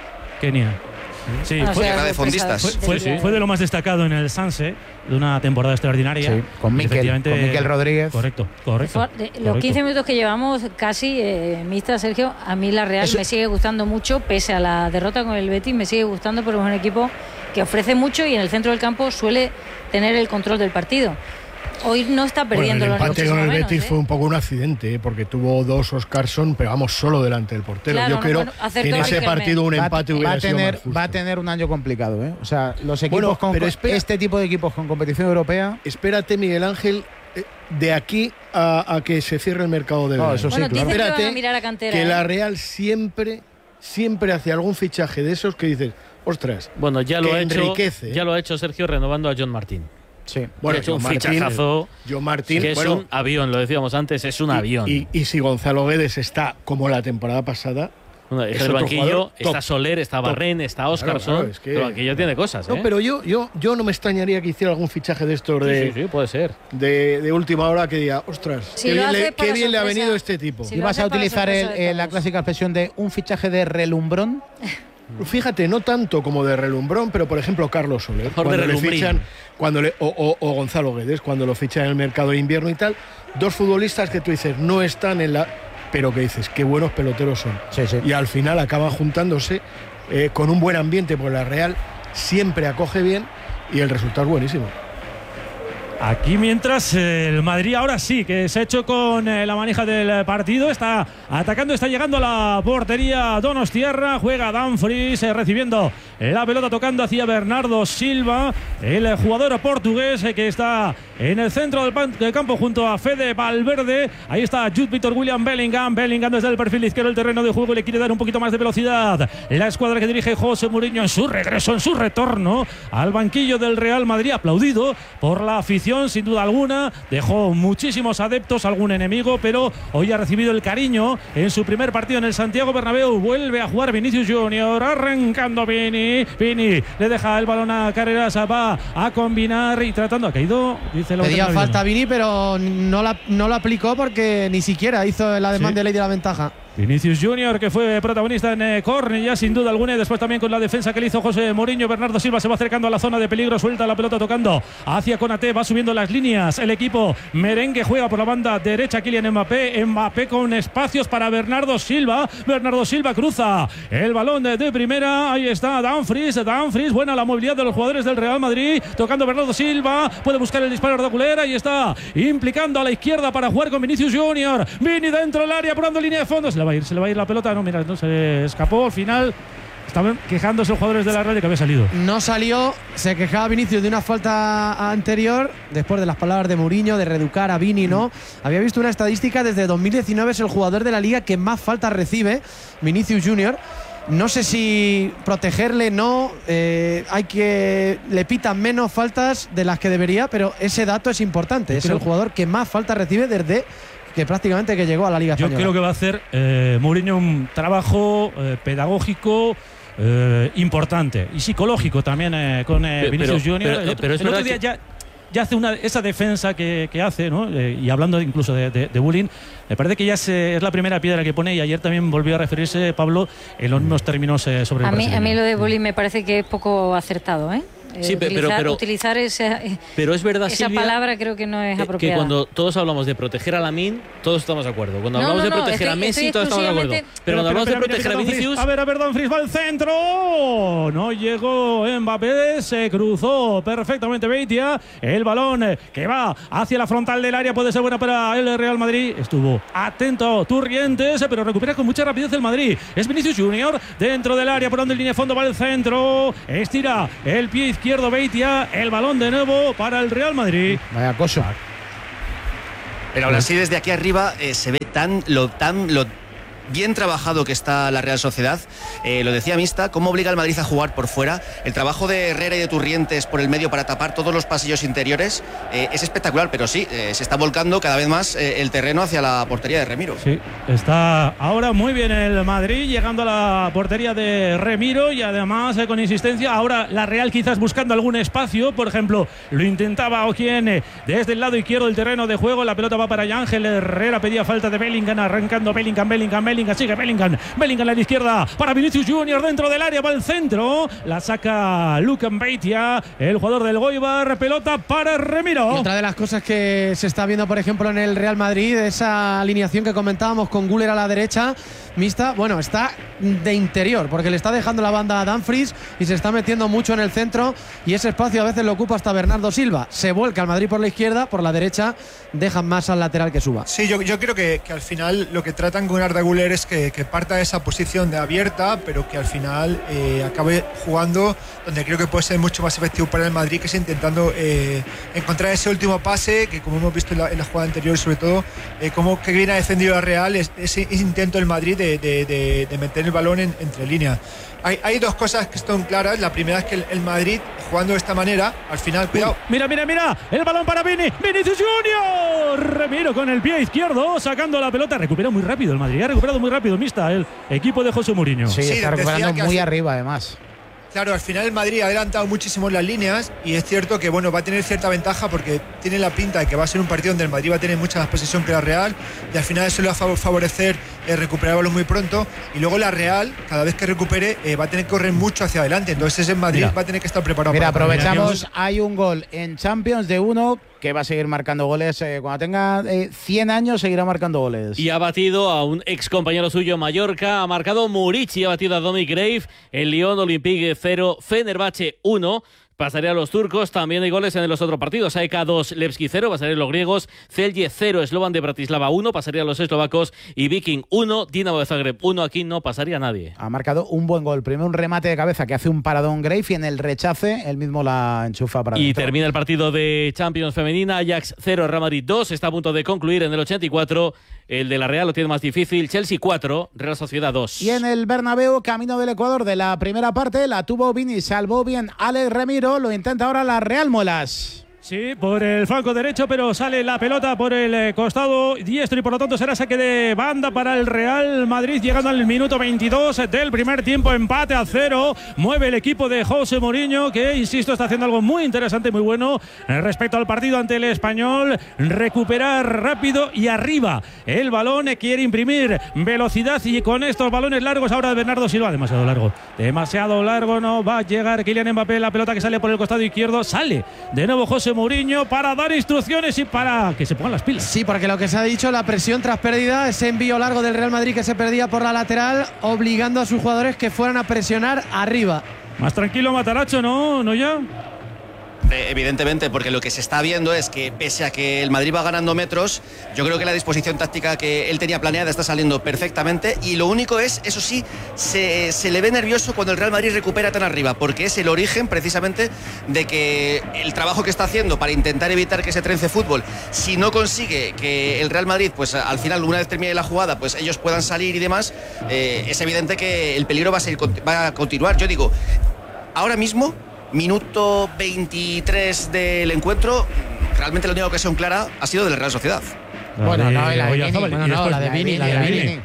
Sí, de fondistas. Fue de lo más destacado en el Sanse, de una temporada extraordinaria. Sí, con Miquel Rodríguez. Correcto. Los 15 minutos que llevamos casi, Mister Sergio, a mí la Real me sigue gustando mucho, pese a la derrota con el Betis, me sigue gustando porque es un equipo que ofrece mucho y en el centro del campo suele tener el control del partido. Hoy no está perdiendo. El empate con el Betis fue un poco un accidente, porque tuvo dos Oscarson, pero vamos, solo delante del portero. Claro, yo creo que en ese partido un empate hubiera sido más justo. Va a tener un año complicado, ¿eh? O sea, los equipos este tipo de equipos con competición europea. Espérate, Miguel Ángel, de aquí a que se cierre el mercado de verano. Eso sí, claro. Espérate, mirar a cantera, que la Real siempre hace algún fichaje de esos que dices, ostras, bueno, ya lo ha hecho Sergio renovando a John Martín. Sí, bueno, ha hecho un fichajazo. John Martín, que es un avión, lo decíamos antes, es un avión. Y si Gonzalo Guedes está como la temporada pasada. Es el banquillo, está Soler, está Barrén, está Oscarson. Claro, es que el banquillo tiene cosas. No, pero yo no me extrañaría que hiciera algún fichaje de estos sí, puede ser. De última hora, que diga, ostras, qué bien le ha venido este tipo. Si vas a utilizar la clásica expresión de un fichaje de relumbrón. Fíjate, no tanto como de relumbrón, pero por ejemplo Carlos Soler, cuando le fichan, o Gonzalo Guedes, cuando lo fichan en el mercado de invierno y tal, dos futbolistas que tú dices no están en la, pero que dices qué buenos peloteros son. Sí. Y al final acaban juntándose con un buen ambiente, porque la Real siempre acoge bien y el resultado es buenísimo. Aquí mientras el Madrid ahora sí que se ha hecho con la manija del partido, está atacando, está llegando a la portería Donostiarra, juega Dumfries recibiendo la pelota, tocando hacia Bernardo Silva, el jugador portugués que está en el centro del campo junto a Fede Valverde. Ahí está Jude Victor William Bellingham desde el perfil izquierdo del terreno de juego, le quiere dar un poquito más de velocidad la escuadra que dirige José Mourinho en su regreso, en su retorno al banquillo del Real Madrid, aplaudido por la afición sin duda alguna, dejó muchísimos adeptos, algún enemigo, pero hoy ha recibido el cariño en su primer partido en el Santiago Bernabéu. Vuelve a jugar Vinicius Junior, arrancando Vini, le deja el balón a Carreras, va a combinar y tratando, ha caído, dice la pedía falta Vini, pero no la aplicó porque ni siquiera hizo la demanda de ley de la ventaja. Vinicius Junior, que fue protagonista en córner ya sin duda alguna, y después también con la defensa que le hizo José Mourinho. Bernardo Silva se va acercando a la zona de peligro, suelta la pelota tocando hacia Konaté, va subiendo las líneas el equipo merengue, juega por la banda derecha Kylian Mbappé con espacios para Bernardo Silva cruza el balón de primera, ahí está Dumfries, buena la movilidad de los jugadores del Real Madrid, tocando Bernardo Silva, puede buscar el disparo de Oculer, ahí está, implicando a la izquierda para jugar con Vinicius Junior, Vini dentro del área, apurando línea de fondo, se le va a ir la pelota, no se escapó al final. Estaban quejándose los jugadores de la Real de que había salido. No salió, se quejaba Vinicius de una falta anterior, después de las palabras de Mourinho de reeducar a Vini, ¿no? Había visto una estadística, desde 2019 es el jugador de la Liga que más faltas recibe, Vinicius Junior. No sé si protegerle, hay que le pitan menos faltas de las que debería, pero ese dato es importante. Es el jugador que más faltas recibe desde que prácticamente que llegó a la Liga Española. Yo creo que va a hacer Mourinho un trabajo pedagógico importante y psicológico también con Vinicius Junior. Pero es verdad que ya hace esa defensa que hace, ¿no? Y hablando incluso de bullying, me parece que ya es la primera piedra que pone, y ayer también volvió a referirse Pablo en los mismos términos sobre el brasileño. A mí lo de bullying me parece que es poco acertado, ¿eh? Sí, utilizar pero es verdad, esa Silvia, palabra creo que no es apropiada. Que cuando todos hablamos de proteger a Lamine, todos estamos de acuerdo. Cuando hablamos de proteger a Messi, todos estamos de acuerdo. Pero cuando hablamos de proteger a Vinicius... A ver, Dumfries va al centro. No llegó Mbappé, se cruzó perfectamente Beitia. El balón que va hacia la frontal del área puede ser buena para el Real Madrid. Estuvo atento Turrientes, pero recupera con mucha rapidez el Madrid. Es Vinicius Junior dentro del área, por donde el línea de fondo va el centro. Estira el pie izquierdo Beitia, el balón de nuevo para el Real Madrid. Vaya cosa. Pero aún así desde aquí arriba se ve lo bien trabajado que está la Real Sociedad. Lo decía Mista, cómo obliga al Madrid a jugar por fuera. El trabajo de Herrera y de Turrientes por el medio para tapar todos los pasillos interiores es espectacular, pero sí, se está volcando cada vez más el terreno hacia la portería de Remiro. Sí, está ahora muy bien el Madrid, llegando a la portería de Remiro, y además con insistencia. Ahora la Real quizás buscando algún espacio, por ejemplo, lo intentaba Ojiene desde el lado izquierdo del terreno de juego. La pelota va para Ángel Herrera, pedía falta de Bellingham, arrancando Bellingham, sigue Bellingham a la izquierda para Vinicius Junior dentro del área, va al centro, la saca Lukan Beitia, el jugador del Goibar, pelota para Remiro. Y otra de las cosas que se está viendo, por ejemplo, en el Real Madrid, esa alineación que comentábamos con Güler a la derecha, Mista, bueno, está de interior, porque le está dejando la banda a Dumfries y se está metiendo mucho en el centro, y ese espacio a veces lo ocupa hasta Bernardo Silva. Se vuelca al Madrid por la izquierda, por la derecha dejan más al lateral que suba. Sí, yo creo que al final lo que tratan con Arda Güler es que parta de esa posición de abierta, pero que al final acabe jugando donde creo que puede ser mucho más efectivo para el Madrid, que es intentando encontrar ese último pase, que como hemos visto en la jugada anterior, sobre todo como que viene a defendido la Real, ese intento del Madrid de meter el balón entre líneas. Hay dos cosas que están claras. La primera es que el Madrid, jugando de esta manera, al final, cuidado. Mira, el balón para Vinicius Junior. Remiro con el pie izquierdo, sacando la pelota. Recupera muy rápido el Madrid, ha recuperado muy rápido, Mista, el equipo de José Mourinho. Sí, está recuperando muy arriba, además. Claro, al final el Madrid ha adelantado muchísimo en las líneas, y es cierto que bueno, va a tener cierta ventaja porque tiene la pinta de que va a ser un partido donde el Madrid va a tener mucha más posesión que la Real, y al final eso le va a favorecer recuperar el balón muy pronto, y luego la Real, cada vez que recupere, va a tener que correr mucho hacia adelante. Entonces ese Madrid va a tener que estar preparado. Mira, aprovechamos, hay un gol en Champions de uno que va a seguir marcando goles. Cuando tenga 100 años seguirá marcando goles. Y ha batido a un ex compañero suyo Mallorca, ha marcado Murici, ha batido a Dominic Grave, el Lyon Olympique 0, Fenerbahce 1. Pasaría a los turcos, también hay goles en los otros partidos. AEK 2, Levski 0, pasarían los griegos. Celje 0, Slovan de Bratislava 1, pasarían los eslovacos. Y Viking 1, Dinamo de Zagreb 1, aquí no pasaría nadie. Ha marcado un buen gol. Primero un remate de cabeza que hace un paradón Grave, y en el rechace él mismo la enchufa para y dentro. Termina el partido de Champions femenina. Ajax 0, Real Madrid 2, está a punto de concluir en el 84. El de la Real lo tiene más difícil. Chelsea 4, Real Sociedad 2. Y en el Bernabéu, camino del Ecuador de la primera parte, la tuvo Vini, salvó bien Alex Remiro, lo intenta ahora la Real Muelas. Sí, por el flanco derecho, pero sale la pelota por el costado diestro, y por lo tanto será saque de banda para el Real Madrid, llegando al minuto 22 del primer tiempo, empate a 0. Mueve el equipo de José Mourinho, que, insisto, está haciendo algo muy interesante, muy bueno respecto al partido ante el Español. Recuperar rápido y arriba el balón, quiere imprimir velocidad, y con estos balones largos ahora de Bernardo Silva, demasiado largo, no va a llegar Kylian Mbappé. La pelota que sale por el costado izquierdo, sale de nuevo José Mourinho para dar instrucciones y para que se pongan las pilas. Sí, porque lo que se ha dicho, la presión tras pérdida, ese envío largo del Real Madrid que se perdía por la lateral, obligando a sus jugadores que fueran a presionar arriba. Más tranquilo Matarazzo, ¿no ya? Evidentemente, porque lo que se está viendo es que, pese a que el Madrid va ganando metros, yo creo que la disposición táctica que él tenía planeada está saliendo perfectamente, y lo único es, eso sí, se le ve nervioso cuando el Real Madrid recupera tan arriba, porque es el origen precisamente de que el trabajo que está haciendo para intentar evitar que se trence fútbol, si no consigue que el Real Madrid, pues al final, una vez termine la jugada, pues ellos puedan salir y demás, es evidente que el peligro va a continuar. Yo digo, ahora mismo, minuto 23 del encuentro, realmente la única ocasión clara ha sido de la Real Sociedad. La de Vini.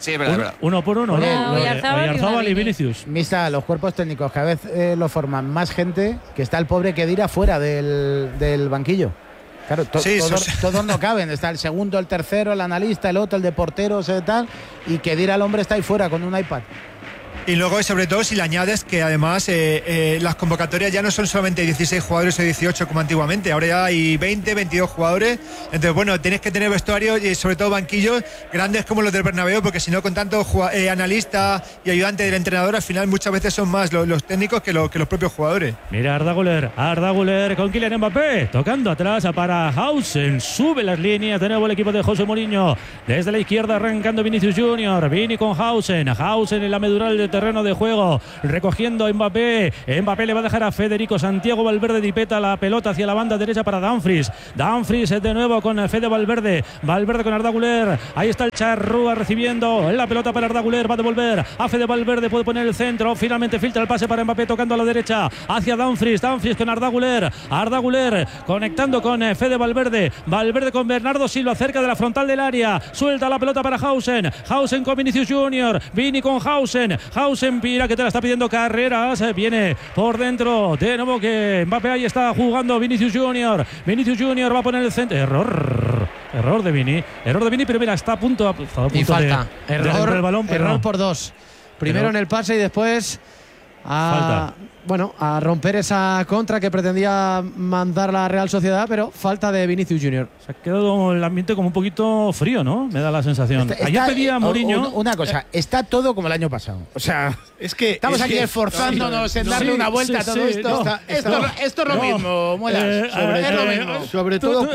Sí, es verdad. Uno por uno, ¿no? Oyarzábal y Vinicius. Mista, los cuerpos técnicos cada vez lo forman más gente, que está el pobre Khedira fuera del banquillo. Claro, todos no caben. Está el segundo, el tercero, el analista, el otro, el de porteros, tal. Y Khedira, el hombre, está ahí fuera con un iPad. Y luego, sobre todo, si le añades que además las convocatorias ya no son solamente 16 jugadores o 18 como antiguamente, ahora ya hay 20, 22 jugadores. Entonces, bueno, tienes que tener vestuarios y sobre todo banquillos grandes como los del Bernabéu, porque si no, con tantos analistas y ayudantes del entrenador, al final muchas veces son más los técnicos que los propios jugadores. Mira Arda Güler con Kylian Mbappé, tocando atrás para Hausen, sube las líneas de nuevo el equipo de José Mourinho, desde la izquierda arrancando Vinicius Junior, Vini con Hausen en la medural de terreno de juego, recogiendo a Mbappé le va a dejar a Federico Santiago Valverde, dipeta la pelota hacia la banda derecha para Dumfries de nuevo con Fede Valverde con Arda Güler, ahí está el Charrúa recibiendo la pelota para Arda Güler, va a devolver a Fede Valverde, puede poner el centro, finalmente filtra el pase para Mbappé tocando a la derecha hacia Dumfries con Arda Güler conectando con Fede Valverde con Bernardo Silva cerca de la frontal del área, suelta la pelota para Hausen con Vinicius Junior, Vini con Hausen Pira que te la está pidiendo Carreras, viene por dentro de nuevo que Mbappé, ahí está jugando Vinicius Junior va a poner el centro, error de Vini, pero mira, está a punto y falta, de el balón, error por dos, primero en el pase y después falta. Bueno, a romper esa contra que pretendía mandar la Real Sociedad, pero falta de Vinicius Junior. Se ha quedado el ambiente como un poquito frío, ¿no? Me da la sensación. Ayer pedía a Mourinho... Una cosa, está todo como el año pasado. O sea, es que estamos aquí esforzándonos en darle una vuelta a todo esto. Esto es lo mismo, Muelas. Sobre todo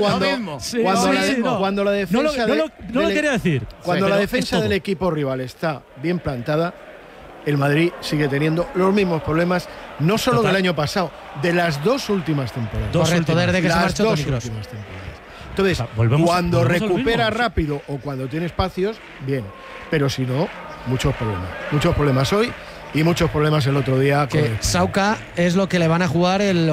cuando la defensa... No lo quería decir. Cuando la defensa del equipo rival está bien plantada, el Madrid sigue teniendo los mismos problemas, no solo del año pasado, de las dos últimas temporadas. Correcto, desde que se marchó Toni Kroos. Entonces, cuando recupera rápido o cuando tiene espacios, bien. Pero si no, muchos problemas. Muchos problemas hoy y muchos problemas el otro día. Que Sauca es lo que le van a jugar el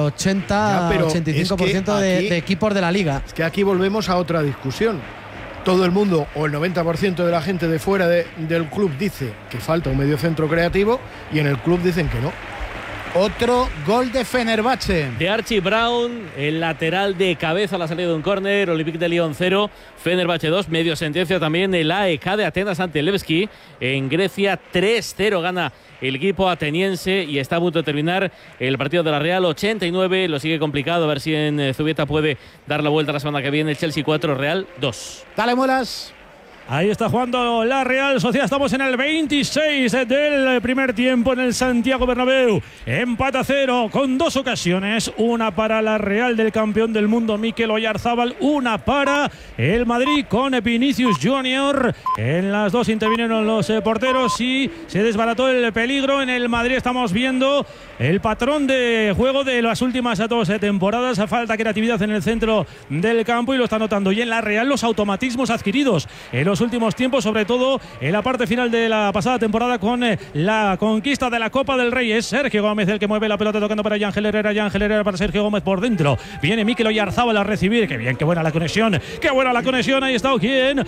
80-85% de equipos de la Liga. Es que aquí volvemos a otra discusión. Todo el mundo o el 90% de la gente de fuera del club dice que falta un mediocentro creativo y en el club dicen que no. Otro gol de Fenerbahce. De Archie Brown, el lateral de cabeza a la salida de un córner. Olympique de Lyon 0, Fenerbahce 2. Medio sentencia también el AEK de Atenas ante Levski. En Grecia 3-0 gana el equipo ateniense y está a punto de terminar el partido de la Real. 89, lo sigue complicado. A ver si en Zubieta puede dar la vuelta la semana que viene. El Chelsea 4, Real 2. Dale, Muelas. Ahí está jugando la Real Sociedad. Estamos en el 26 del primer tiempo en el Santiago Bernabéu. Empate a 0 con dos ocasiones. Una para la Real del campeón del mundo Mikel Oyarzábal. Una para el Madrid con Vinicius Junior. En las dos intervinieron los porteros y se desbarató el peligro. En el Madrid estamos viendo el patrón de juego de las últimas dos temporadas. Falta creatividad en el centro del campo y lo está notando. Y en la Real los automatismos adquiridos en los últimos tiempos, sobre todo en la parte final de la pasada temporada con la conquista de la Copa del Rey. Es Sergio Gómez el que mueve la pelota tocando para Ángel Herrera para Sergio Gómez por dentro. Viene Mikel Oyarzábal a recibir. Qué bien, qué buena la conexión. Qué buena la conexión. Ahí está Oquien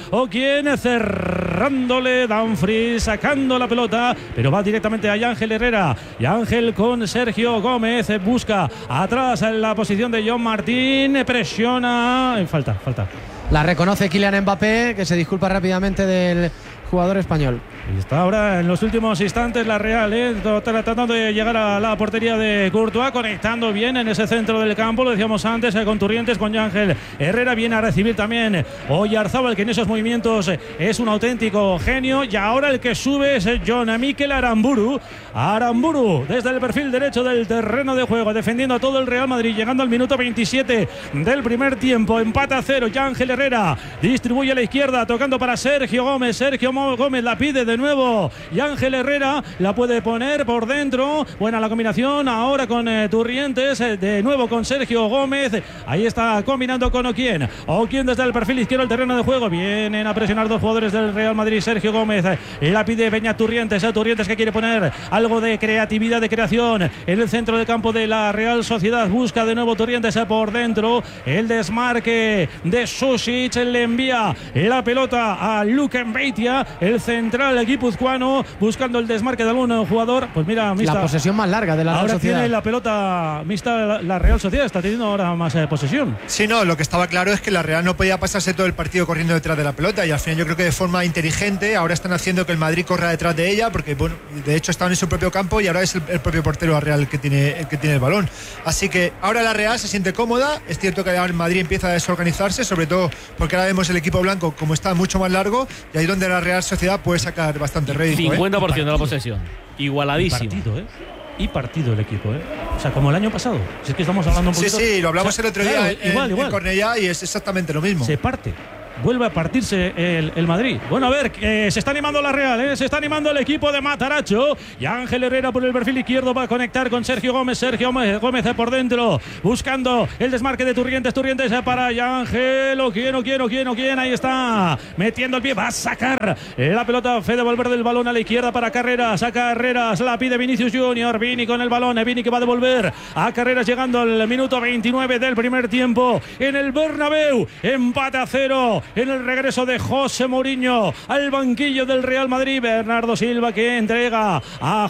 cerrándole. Dumfries sacando la pelota, pero va directamente a Ángel Herrera. Y Ángel con Sergio Gómez busca atrás en la posición de John Martín. Presiona. Falta. La reconoce Kylian Mbappé, que se disculpa rápidamente del jugador español. Y está ahora en los últimos instantes la Real, tratando de llegar a la portería de Courtois, conectando bien en ese centro del campo, lo decíamos antes, con Turrientes, con Ángel Herrera. Viene a recibir también Oyarzábal, que en esos movimientos es un auténtico genio. Y ahora el que sube es Jon Mikel Aramburu, desde el perfil derecho del terreno de juego, defendiendo a todo el Real Madrid, llegando al minuto 27 del primer tiempo. Empate a 0, Ángel Herrera distribuye a la izquierda, tocando para Sergio Gómez. Sergio Gómez la pide de nuevo y Ángel Herrera la puede poner por dentro. Buena la combinación ahora con Turrientes, de nuevo con Sergio Gómez. Ahí está combinando con Oquien desde el perfil izquierdo del terreno de juego. Vienen a presionar dos jugadores del Real Madrid. Sergio Gómez la pide Beñat Turrientes. Turrientes que quiere poner algo de creatividad, de creación en el centro del campo de la Real Sociedad. Busca de nuevo Turrientes por dentro. El desmarque de Susic, le envía la pelota a Luke Mbeitia el central guipuzcoano buscando el desmarque de algún jugador. Pues mira, Mista, la posesión más larga de la Real ahora Sociedad. tiene la pelota Mista, la Real Sociedad está teniendo ahora más posesión. Sí, no, lo que estaba claro es que la Real no podía pasarse todo el partido corriendo detrás de la pelota, y al final yo creo que de forma inteligente ahora están haciendo que el Madrid corra detrás de ella, porque bueno, de hecho estaban en su propio campo y ahora es el propio portero la Real el que tiene el balón. Así que ahora la Real se siente cómoda. Es cierto que el Madrid empieza a desorganizarse, sobre todo porque ahora vemos el equipo blanco como está mucho más largo, y ahí es donde la Real Sociedad puede sacar bastante rédito. 50% de la posesión. Igualadísimo. Y partido el equipo, ¿eh? O sea, como el año pasado. Si es que estamos hablando un poquito. Sí, lo hablamos el otro día, claro, igual. en Cornellá, y es exactamente lo mismo. Se parte. Vuelve a partirse el Madrid. Bueno, a ver, se está animando la Real, se está animando el equipo de Mataracho. Y Ángel Herrera por el perfil izquierdo va a conectar con Sergio Gómez. Sergio Gómez por dentro, buscando el desmarque de Turrientes. Turrientes para Ángel. ¿Quién? Ahí está, metiendo el pie. Va a sacar la pelota. Fede Valverde del balón a la izquierda para Carreras. A Carreras la pide Vinicius Junior. Vini con el balón. Vini que va a devolver a Carreras, llegando al minuto 29 del primer tiempo en el Bernabéu. Empate a 0. En el regreso de José Mourinho al banquillo del Real Madrid. Bernardo Silva que entrega a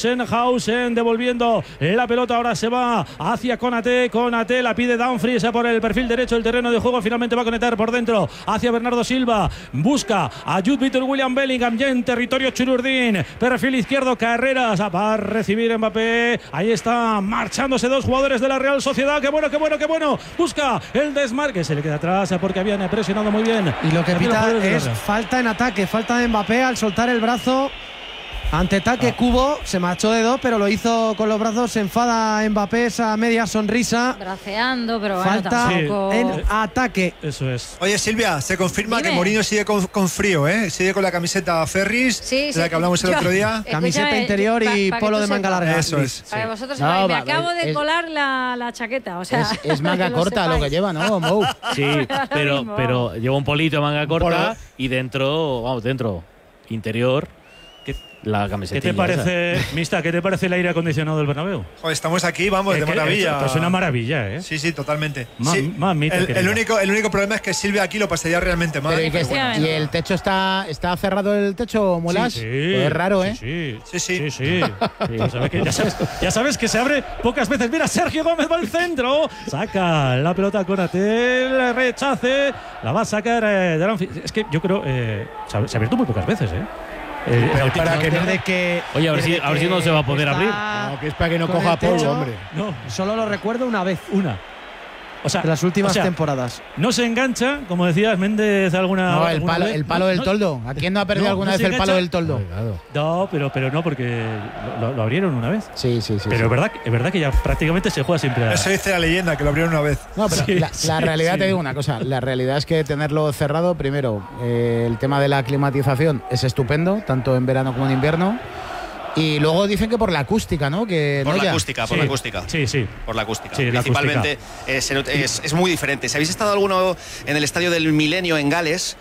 Hausen devolviendo la pelota. Ahora se va hacia Konaté la pide Dumfries por el perfil derecho del terreno de juego. Finalmente va a conectar por dentro hacia Bernardo Silva. Busca a Jude Víctor William Bellingham ya en territorio chururdín. Perfil izquierdo, Carreras va a recibir Mbappé. Ahí está marchándose dos jugadores de la Real Sociedad. Qué bueno. Busca el desmarque. Se le queda atrás porque habían presionado muy bien. Y lo que pita es falta en ataque, falta de Mbappé al soltar el brazo ante ataque. Cubo se marchó de dos, pero lo hizo con los brazos. Se enfada Mbappé, esa media sonrisa. Braceando, pero falta tampoco en ataque. Eso es. Oye, Silvia, se confirma que Mourinho sigue con frío, ¿eh? Sigue con la camiseta Ferris, de la que hablamos el otro día. Camiseta interior y polo de manga larga. Eso es. Para vosotros me acabo de colar la chaqueta. O sea, es manga corta lo que lleva, ¿no, Mou? Sí, pero lleva un polito de manga corta y dentro, interior, la camiseta. ¿Qué te parece, Mista? ¿Qué te parece el aire acondicionado del Bernabéu? Joder, estamos aquí, vamos, de maravilla. Esto es una maravilla, ¿eh? Sí, totalmente. El único problema es que Silvia aquí lo pasaría realmente mal. ¿Y el techo está cerrado, el techo, Mulas? Sí. Pues es raro, ¿eh? Sí. Ya sabes que se abre pocas veces. Mira, Sergio Gómez va al centro. Saca la pelota con Atel, rechace. La va a sacar es que yo creo se ha abierto muy pocas veces, ¿eh? Para que oye, a ver si no se va a poder abrir. No, que es para que no coja polvo, hombre. No, solo lo recuerdo una vez. O sea, de las últimas temporadas. No se engancha, como decías Méndez alguna. No, el palo del toldo. ¿A quién no ha perdido alguna vez el palo del toldo? No, pero no, porque lo abrieron una vez. Sí. Pero es verdad que ya prácticamente se juega siempre. Eso dice la leyenda, que lo abrieron una vez. No, pero la realidad, te digo una cosa, la realidad es que tenerlo cerrado, primero, el tema de la climatización es estupendo, tanto en verano como en invierno. Y luego dicen que por la acústica, ¿no? Por la acústica. Sí. Por la acústica. Sí, principalmente es muy diferente. Si habéis estado alguno en el estadio del Milenio en Gales.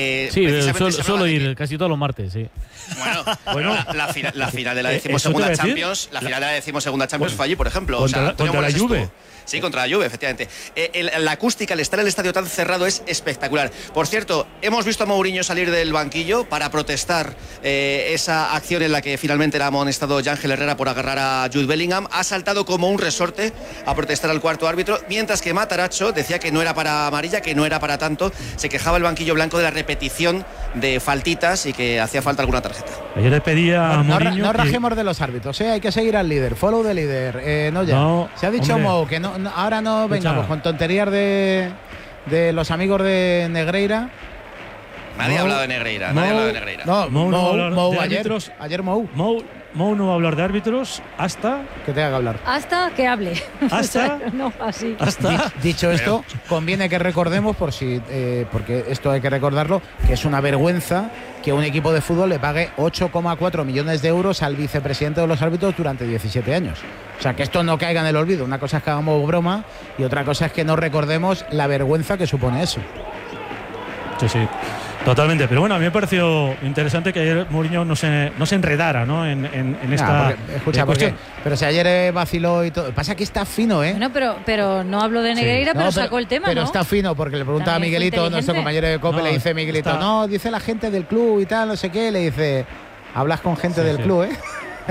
Suelo ir casi todos los martes, sí. Bueno, la final de la decimosegunda Champions. La final de la decimosegunda Champions fue allí, por ejemplo. Contra la Juve. Sí, contra la Juve, efectivamente. La acústica, el estar en el estadio tan cerrado es espectacular. Por cierto, hemos visto a Mourinho salir del banquillo para protestar esa acción en la que finalmente era amonestado Ángel Herrera por agarrar a Jude Bellingham. Ha saltado como un resorte a protestar al cuarto árbitro, mientras que Mataracho decía que no era para amarilla, que no era para tanto. Se quejaba el banquillo blanco de la repetición de faltitas y que hacía falta alguna tarjeta. Ayer le pedía a Mourinho no rajemos de los árbitros, hay que seguir al líder, follow the líder. Se ha dicho Mou que no, ahora no vengamos con tonterías de los amigos de Negreira. Nadie ha hablado de Negreira. Mou ayer Mou no va a hablar de árbitros hasta que tenga que hablar. Hasta que hable. Hasta no, así. Dicho esto, conviene que recordemos, porque esto hay que recordarlo, que es una vergüenza que un equipo de fútbol le pague 8,4 millones de euros al vicepresidente de los árbitros durante 17 años. O sea, que esto no caiga en el olvido. Una cosa es que hagamos broma y otra cosa es que no recordemos la vergüenza que supone eso. Sí. Totalmente, pero bueno, a mí me pareció interesante que ayer Mourinho no se enredara, ¿no? en esta cuestión. Pero si ayer vaciló y todo. Pasa que está fino, ¿eh? Bueno, pero no habló de Negreira, pero sacó el tema, pero ¿no? Está fino, porque le preguntaba a Miguelito, nuestro compañero de COPE, le dice Miguelito, no, dice la gente del club y tal, no sé qué, le dice, hablas con gente del club, ¿eh?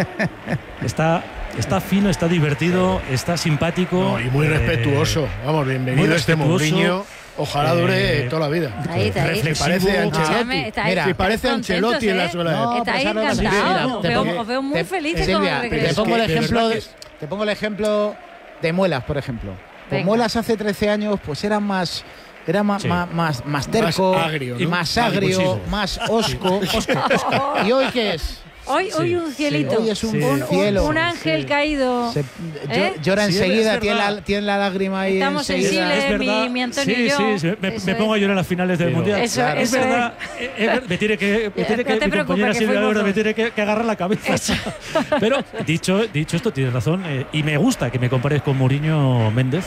Está fino, está divertido, está simpático. Y muy respetuoso. Vamos, bienvenido este Mourinho. Ojalá dure toda la vida. Ahí. Parece Ancelotti. Mira, parece Ancelotti en la suela. Estáis encantados. Os veo muy felices con el regreso. Te pongo el ejemplo de Muelas, por ejemplo. Pues Muelas hace 13 años pues era más terco, más agrio, más osco. ¿Y hoy qué es? Hoy un cielito. Hoy es un cielo. Un ángel caído. Llora enseguida, tiene la lágrima ahí. Estamos sensibles, mi Antonio y yo. Me pongo a llorar en las finales del Mundial. Es verdad. Me tiene que agarrar la cabeza. Pero dicho esto, tienes razón. Y me gusta que me compares con Mourinho Méndez.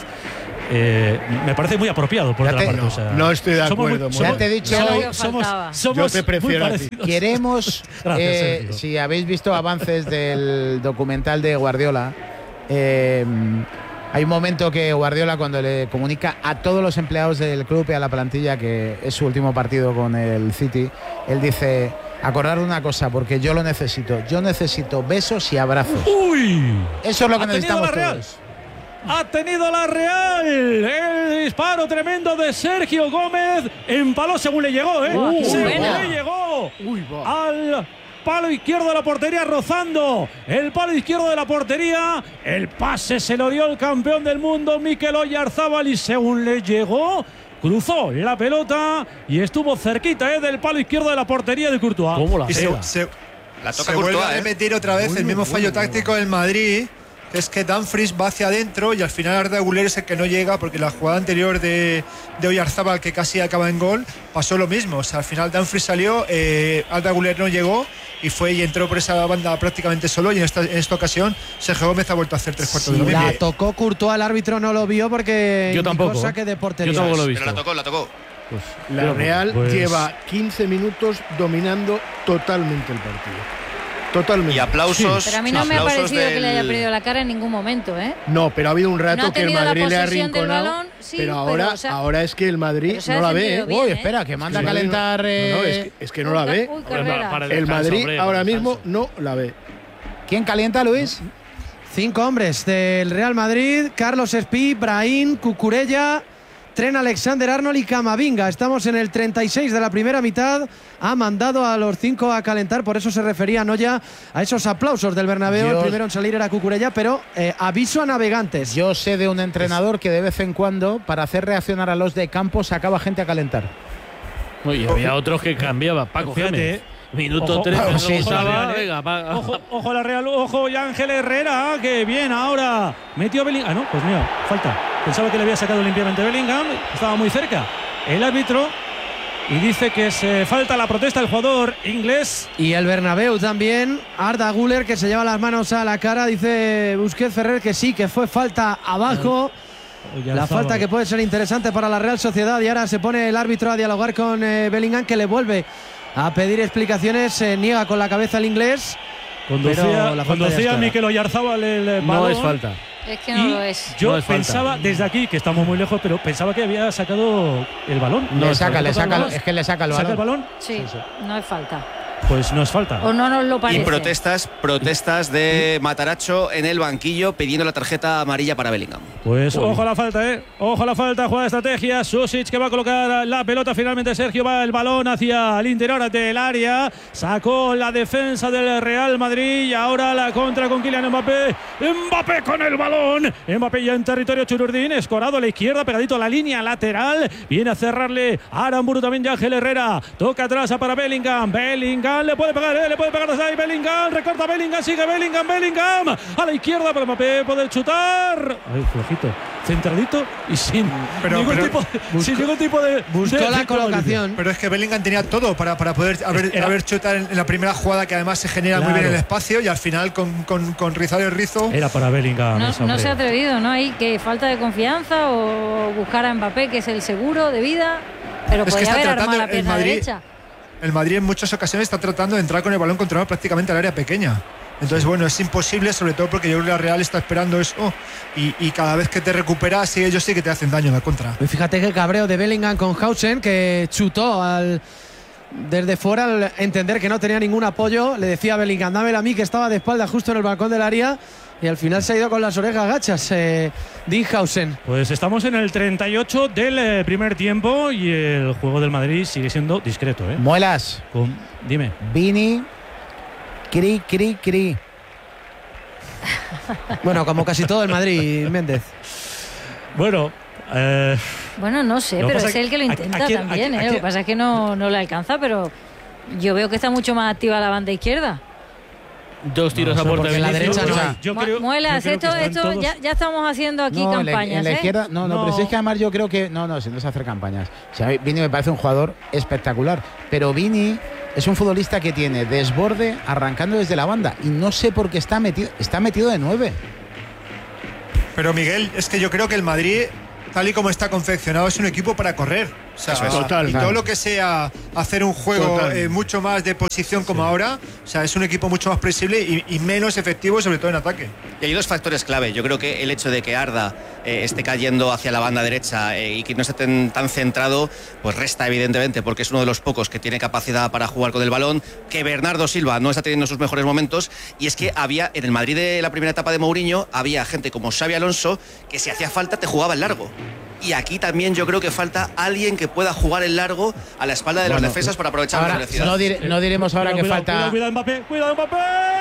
Me parece muy apropiado por otra parte. No estoy de acuerdo. Ya te he dicho, yo te prefiero a ti. Queremos, si habéis visto avances del documental de Guardiola, hay un momento que Guardiola, cuando le comunica a todos los empleados del club y a la plantilla que es su último partido con el City, él dice: acordar una cosa, porque yo lo necesito. Yo necesito besos y abrazos. ¡Uy! Eso es lo que necesitamos todos. Ha tenido la Real el disparo tremendo de Sergio Gómez. Empaló según le llegó, le llegó al palo izquierdo de la portería, rozando el palo izquierdo de la portería. El pase se lo dio el campeón del mundo, Mikel Oyarzabal, y según le llegó, cruzó la pelota y estuvo cerquita del palo izquierdo de la portería de Courtois. ¿Cómo la se vuelve a repetir otra vez el mismo fallo táctico del Madrid. Es que Dumfries va hacia adentro y al final Arda Güler es el que no llega, porque la jugada anterior de Oyarzabal, que casi acaba en gol, pasó lo mismo. O sea, al final Dumfries salió, Arda Güler no llegó y entró por esa banda prácticamente solo, y en esta ocasión Sergio Gómez ha vuelto a hacer 3/4 de lo mismo. La tocó Courtois, el árbitro no lo vio porque yo tampoco, saque de portería. Yo tampoco lo he visto. Pero la tocó. Pues, la Real lleva 15 minutos dominando totalmente el partido. Totalmente. Y aplausos. Pero a mí no me ha parecido que le haya perdido la cara en ningún momento, ¿eh? No, pero ha habido un rato que el Madrid le ha arrinconado. Balón, sí, pero ahora es que el Madrid no la ve. Uy, espera, que manda a calentar. Es que no la ve. El Madrid ahora mismo no la ve. ¿Quién calienta, Luis? 5 hombres del Real Madrid: Carlos Espí, Brahim, Cucurella, Trent Alexander-Arnold y Camavinga. Estamos en el 36 de la primera mitad. Ha mandado a los 5 a calentar, por eso se refería Noya a esos aplausos del Bernabéu. El primero en salir era Cucurella, pero aviso a navegantes. Yo sé de un entrenador que de vez en cuando, para hacer reaccionar a los de campo, sacaba gente a calentar. Y había otros que cambiaba. Paco, fíjate. Minuto 3. Ojo la Real, ojo y Ángel Herrera, que bien ahora metió Bellingham. No, pues mira, falta. Pensaba que le había sacado limpiamente Bellingham, estaba muy cerca el árbitro y dice que se falta la protesta del jugador inglés. Y el Bernabéu también, Arda Güler, que se lleva las manos a la cara, dice Busquets Ferrer que sí, que fue falta abajo. La falta que puede ser interesante para la Real Sociedad, y ahora se pone el árbitro a dialogar con Bellingham, que le vuelve a pedir explicaciones. Se niega con la cabeza el inglés. Conducía Mikel Oyarzabal el balón. No es falta. Es que no lo es. Yo no pensaba desde aquí, que estamos muy lejos, pero pensaba que había sacado el balón. Le saca el balón. Es que le saca el balón. ¿Saca el balón? Sí, no es falta. Pues no es falta. O no nos lo parece. Y protestas de Mataracho en el banquillo pidiendo la tarjeta amarilla para Bellingham. Pues ojo a la falta, ojo a la falta, jugada de estrategia. Susic, que va a colocar la pelota. Finalmente Sergio va el balón hacia el interior del área. Sacó la defensa del Real Madrid y ahora la contra con Kylian Mbappé. Mbappé con el balón. Mbappé ya en territorio Chururdín. Escorado a la izquierda, pegadito a la línea lateral. Viene a cerrarle Aramburu también, ya Ángel Herrera. Toca atrás para Bellingham. Le puede pegar desde ahí Bellingham, recorta Bellingham, sigue Bellingham a la izquierda para Mbappé poder chutar. Ay, flojito, centradito y sin ningún tipo de buscó la colocación. Pero es que Bellingham tenía todo para poder haber chutado en la primera jugada, que además se genera muy bien el espacio, y al final con rizar el rizo. Era para Bellingham. No se ha atrevido, ¿no? Hay que falta de confianza, o buscar a Mbappé, que es el seguro de vida, pero podía haber armado la pierna derecha. el Madrid en muchas ocasiones está tratando de entrar con el balón controlado prácticamente al área pequeña. Entonces, bueno, es imposible, sobre todo porque yo creo que la Real está esperando eso y cada vez que te recuperas, sí, ellos sí que te hacen daño en la contra. Y fíjate que cabreo de Bellingham con Hausen, que chutó desde fuera al entender que no tenía ningún apoyo. Le decía a Bellingham, dámela a mí, que estaba de espalda justo en el balcón del área. Y al final se ha ido con las orejas gachas, Dean Hausen. Pues estamos en el 38 del primer tiempo y el juego del Madrid sigue siendo discreto, ¿eh? Muelas. Dime. Vini. Cri. Bueno, como casi todo el Madrid, Méndez. Bueno, bueno, no sé, pero es él que lo intenta también. Lo que pasa es que no le alcanza, pero yo veo que está mucho más activa la banda izquierda. 2 tiros a puerta de la derecha. Muelas, esto ya estamos haciendo aquí campañas. En la izquierda, pero si es que además yo creo que no se hace hacer campañas. O sea, Vini me parece un jugador espectacular, pero Vini es un futbolista que tiene desborde arrancando desde la banda y no sé por qué está metido de 9. Pero Miguel, es que yo creo que el Madrid, tal y como está confeccionado, es un equipo para correr. O sea, total, y todo lo que sea hacer un juego mucho más de posición como ahora, o sea, es un equipo mucho más flexible y menos efectivo, sobre todo en ataque. Y hay 2 factores clave. Yo creo que el hecho de que Arda esté cayendo hacia la banda derecha y que no esté tan centrado, pues resta evidentemente, porque es uno de los pocos que tiene capacidad para jugar con el balón, que Bernardo Silva no está teniendo sus mejores momentos, y es que había, en el Madrid de la primera etapa de Mourinho, había gente como Xabi Alonso que si hacía falta te jugaba en largo. Y aquí también yo creo que falta alguien que pueda jugar en largo a la espalda de los defensas para aprovechar la velocidad. No diremos ahora que falta. Cuidado Mbappé, cuidado Mbappé.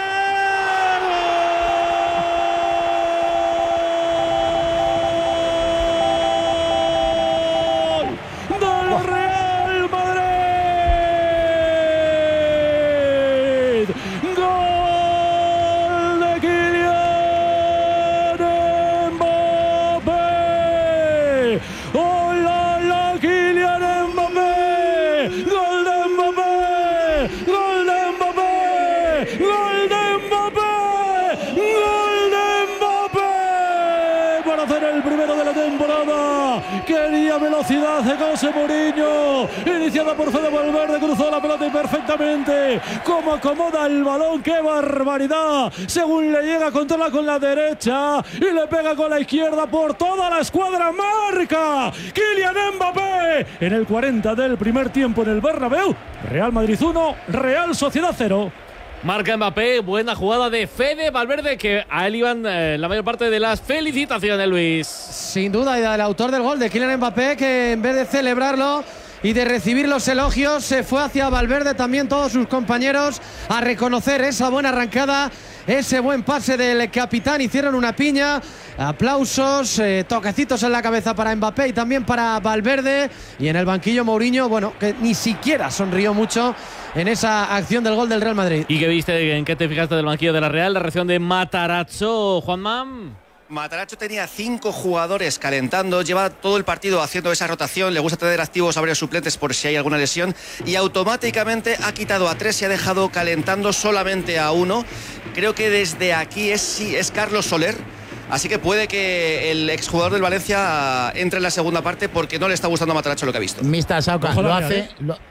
Velocidad de José Mourinho, iniciada por Fede Valverde, cruzó la pelota y perfectamente cómo acomoda el balón, qué barbaridad, según le llega, controla con la derecha y le pega con la izquierda por toda la escuadra, marca Kylian Mbappé en el 40 del primer tiempo en el Bernabéu. Real Madrid 1, Real Sociedad 0. Marca Mbappé, buena jugada de Fede Valverde, que a él iban la mayor parte de las felicitaciones, Luis. Sin duda, y el autor del gol de Kylian Mbappé, que en vez de celebrarlo y de recibir los elogios, se fue hacia Valverde, también todos sus compañeros, a reconocer esa buena arrancada, ese buen pase del capitán. Hicieron una piña, aplausos, toquecitos en la cabeza para Mbappé y también para Valverde. Y en el banquillo Mourinho, bueno, que ni siquiera sonrió mucho en esa acción del gol del Real Madrid. ¿Y qué viste? ¿En qué te fijaste del banquillo de la Real? La reacción de Matarazzo, Juanma. Matarazzo tenía 5 jugadores calentando, lleva todo el partido haciendo esa rotación, le gusta tener activos a varios suplentes por si hay alguna lesión, y automáticamente ha quitado a 3 y ha dejado calentando solamente a 1. Creo que desde aquí es Carlos Soler, así que puede que el exjugador del Valencia entre en la segunda parte porque no le está gustando a Matarazzo lo que ha visto. Mista Sauca lo hace.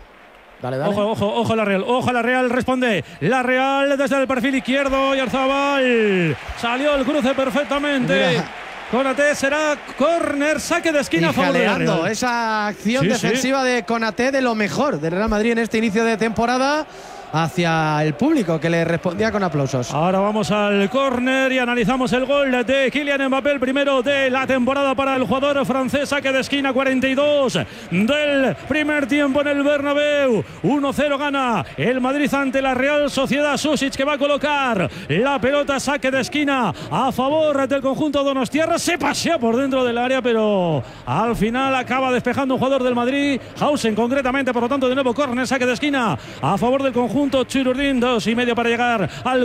Dale. Ojo la Real, responde la Real desde el perfil izquierdo, y Arzabal salió el cruce perfectamente. Konaté, será córner, saque de esquina a favor de la Real. Esa acción defensiva de Konaté, de lo mejor del Real Madrid en este inicio de temporada, hacia el público que le respondía con aplausos. Ahora vamos al córner y analizamos el gol de Kylian Mbappé, el primero de la temporada para el jugador francés. Saque de esquina, 42 del primer tiempo en el Bernabéu. 1-0 gana el Madrid ante la Real Sociedad. Susic, que va a colocar la pelota, saque de esquina a favor del conjunto donostiarra. Se pasea por dentro del área, pero al final acaba despejando un jugador del Madrid, Hausen concretamente. Por lo tanto, de nuevo córner, saque de esquina a favor del conjunto Chirurdín. 2,5 para llegar al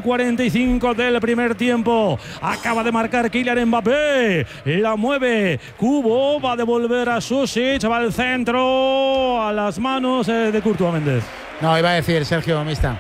45 del primer tiempo. Acaba de marcar Kylian Mbappé, la mueve Cubo, va a devolver a Susic, va al centro, a las manos de Courtois Méndez. No, iba a decir Sergio Mista,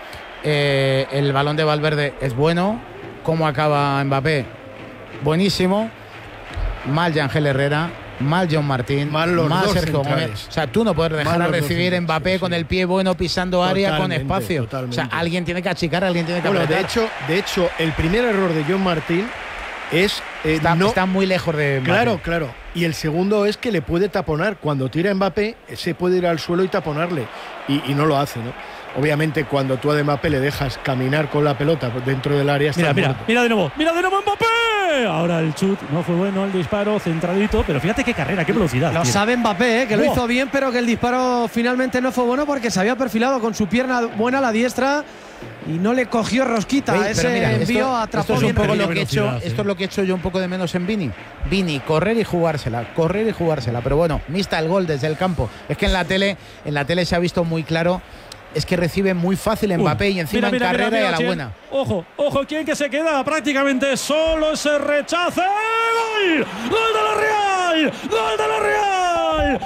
el balón de Valverde es bueno. ¿Cómo acaba Mbappé? Buenísimo. Mal Yangel Herrera, mal John Martín, mal los dos Sergio centrales. Gómez. O sea, tú no puedes dejar a recibir Mbappé con el pie bueno pisando área con espacio. Totalmente. O sea, alguien tiene que achicar, alguien tiene que Bueno, apretar. de hecho, el primer error de John Martín es está muy lejos de Mbappé. Claro. Y el segundo es que le puede taponar. Cuando tira Mbappé, se puede ir al suelo y taponarle. Y no lo hace, ¿no? Obviamente, cuando tú a Mbappé le dejas caminar con la pelota dentro del área... Mira de nuevo Mbappé. Ahora el chut, no fue bueno el disparo, centradito, pero fíjate qué carrera, qué velocidad. Lo sabe Mbappé, que lo hizo bien, pero que el disparo finalmente no fue bueno porque se había perfilado con su pierna buena a la diestra y no le cogió rosquita. Ese envío atrapó bien. Esto es lo que he hecho yo un poco de menos en Vini. Vini, correr y jugársela. Pero bueno, mixta el gol desde el campo. Es que en la tele se ha visto muy claro. Es que recibe muy fácil Mbappé y encima en carrera y a la buena. Ojo, ¿quién que se queda prácticamente solo? Ese rechace. ¡Gol! ¡Gol de la Real! ¡Gol de la Real!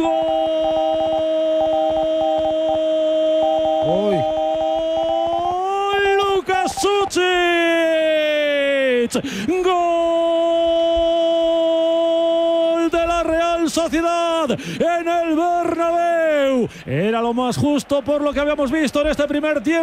¡Gol! ¡Lucas Suchich! ¡Gol de la Real Sociedad en el Bernabéu! Era lo más justo por lo que habíamos visto en este primer tiempo.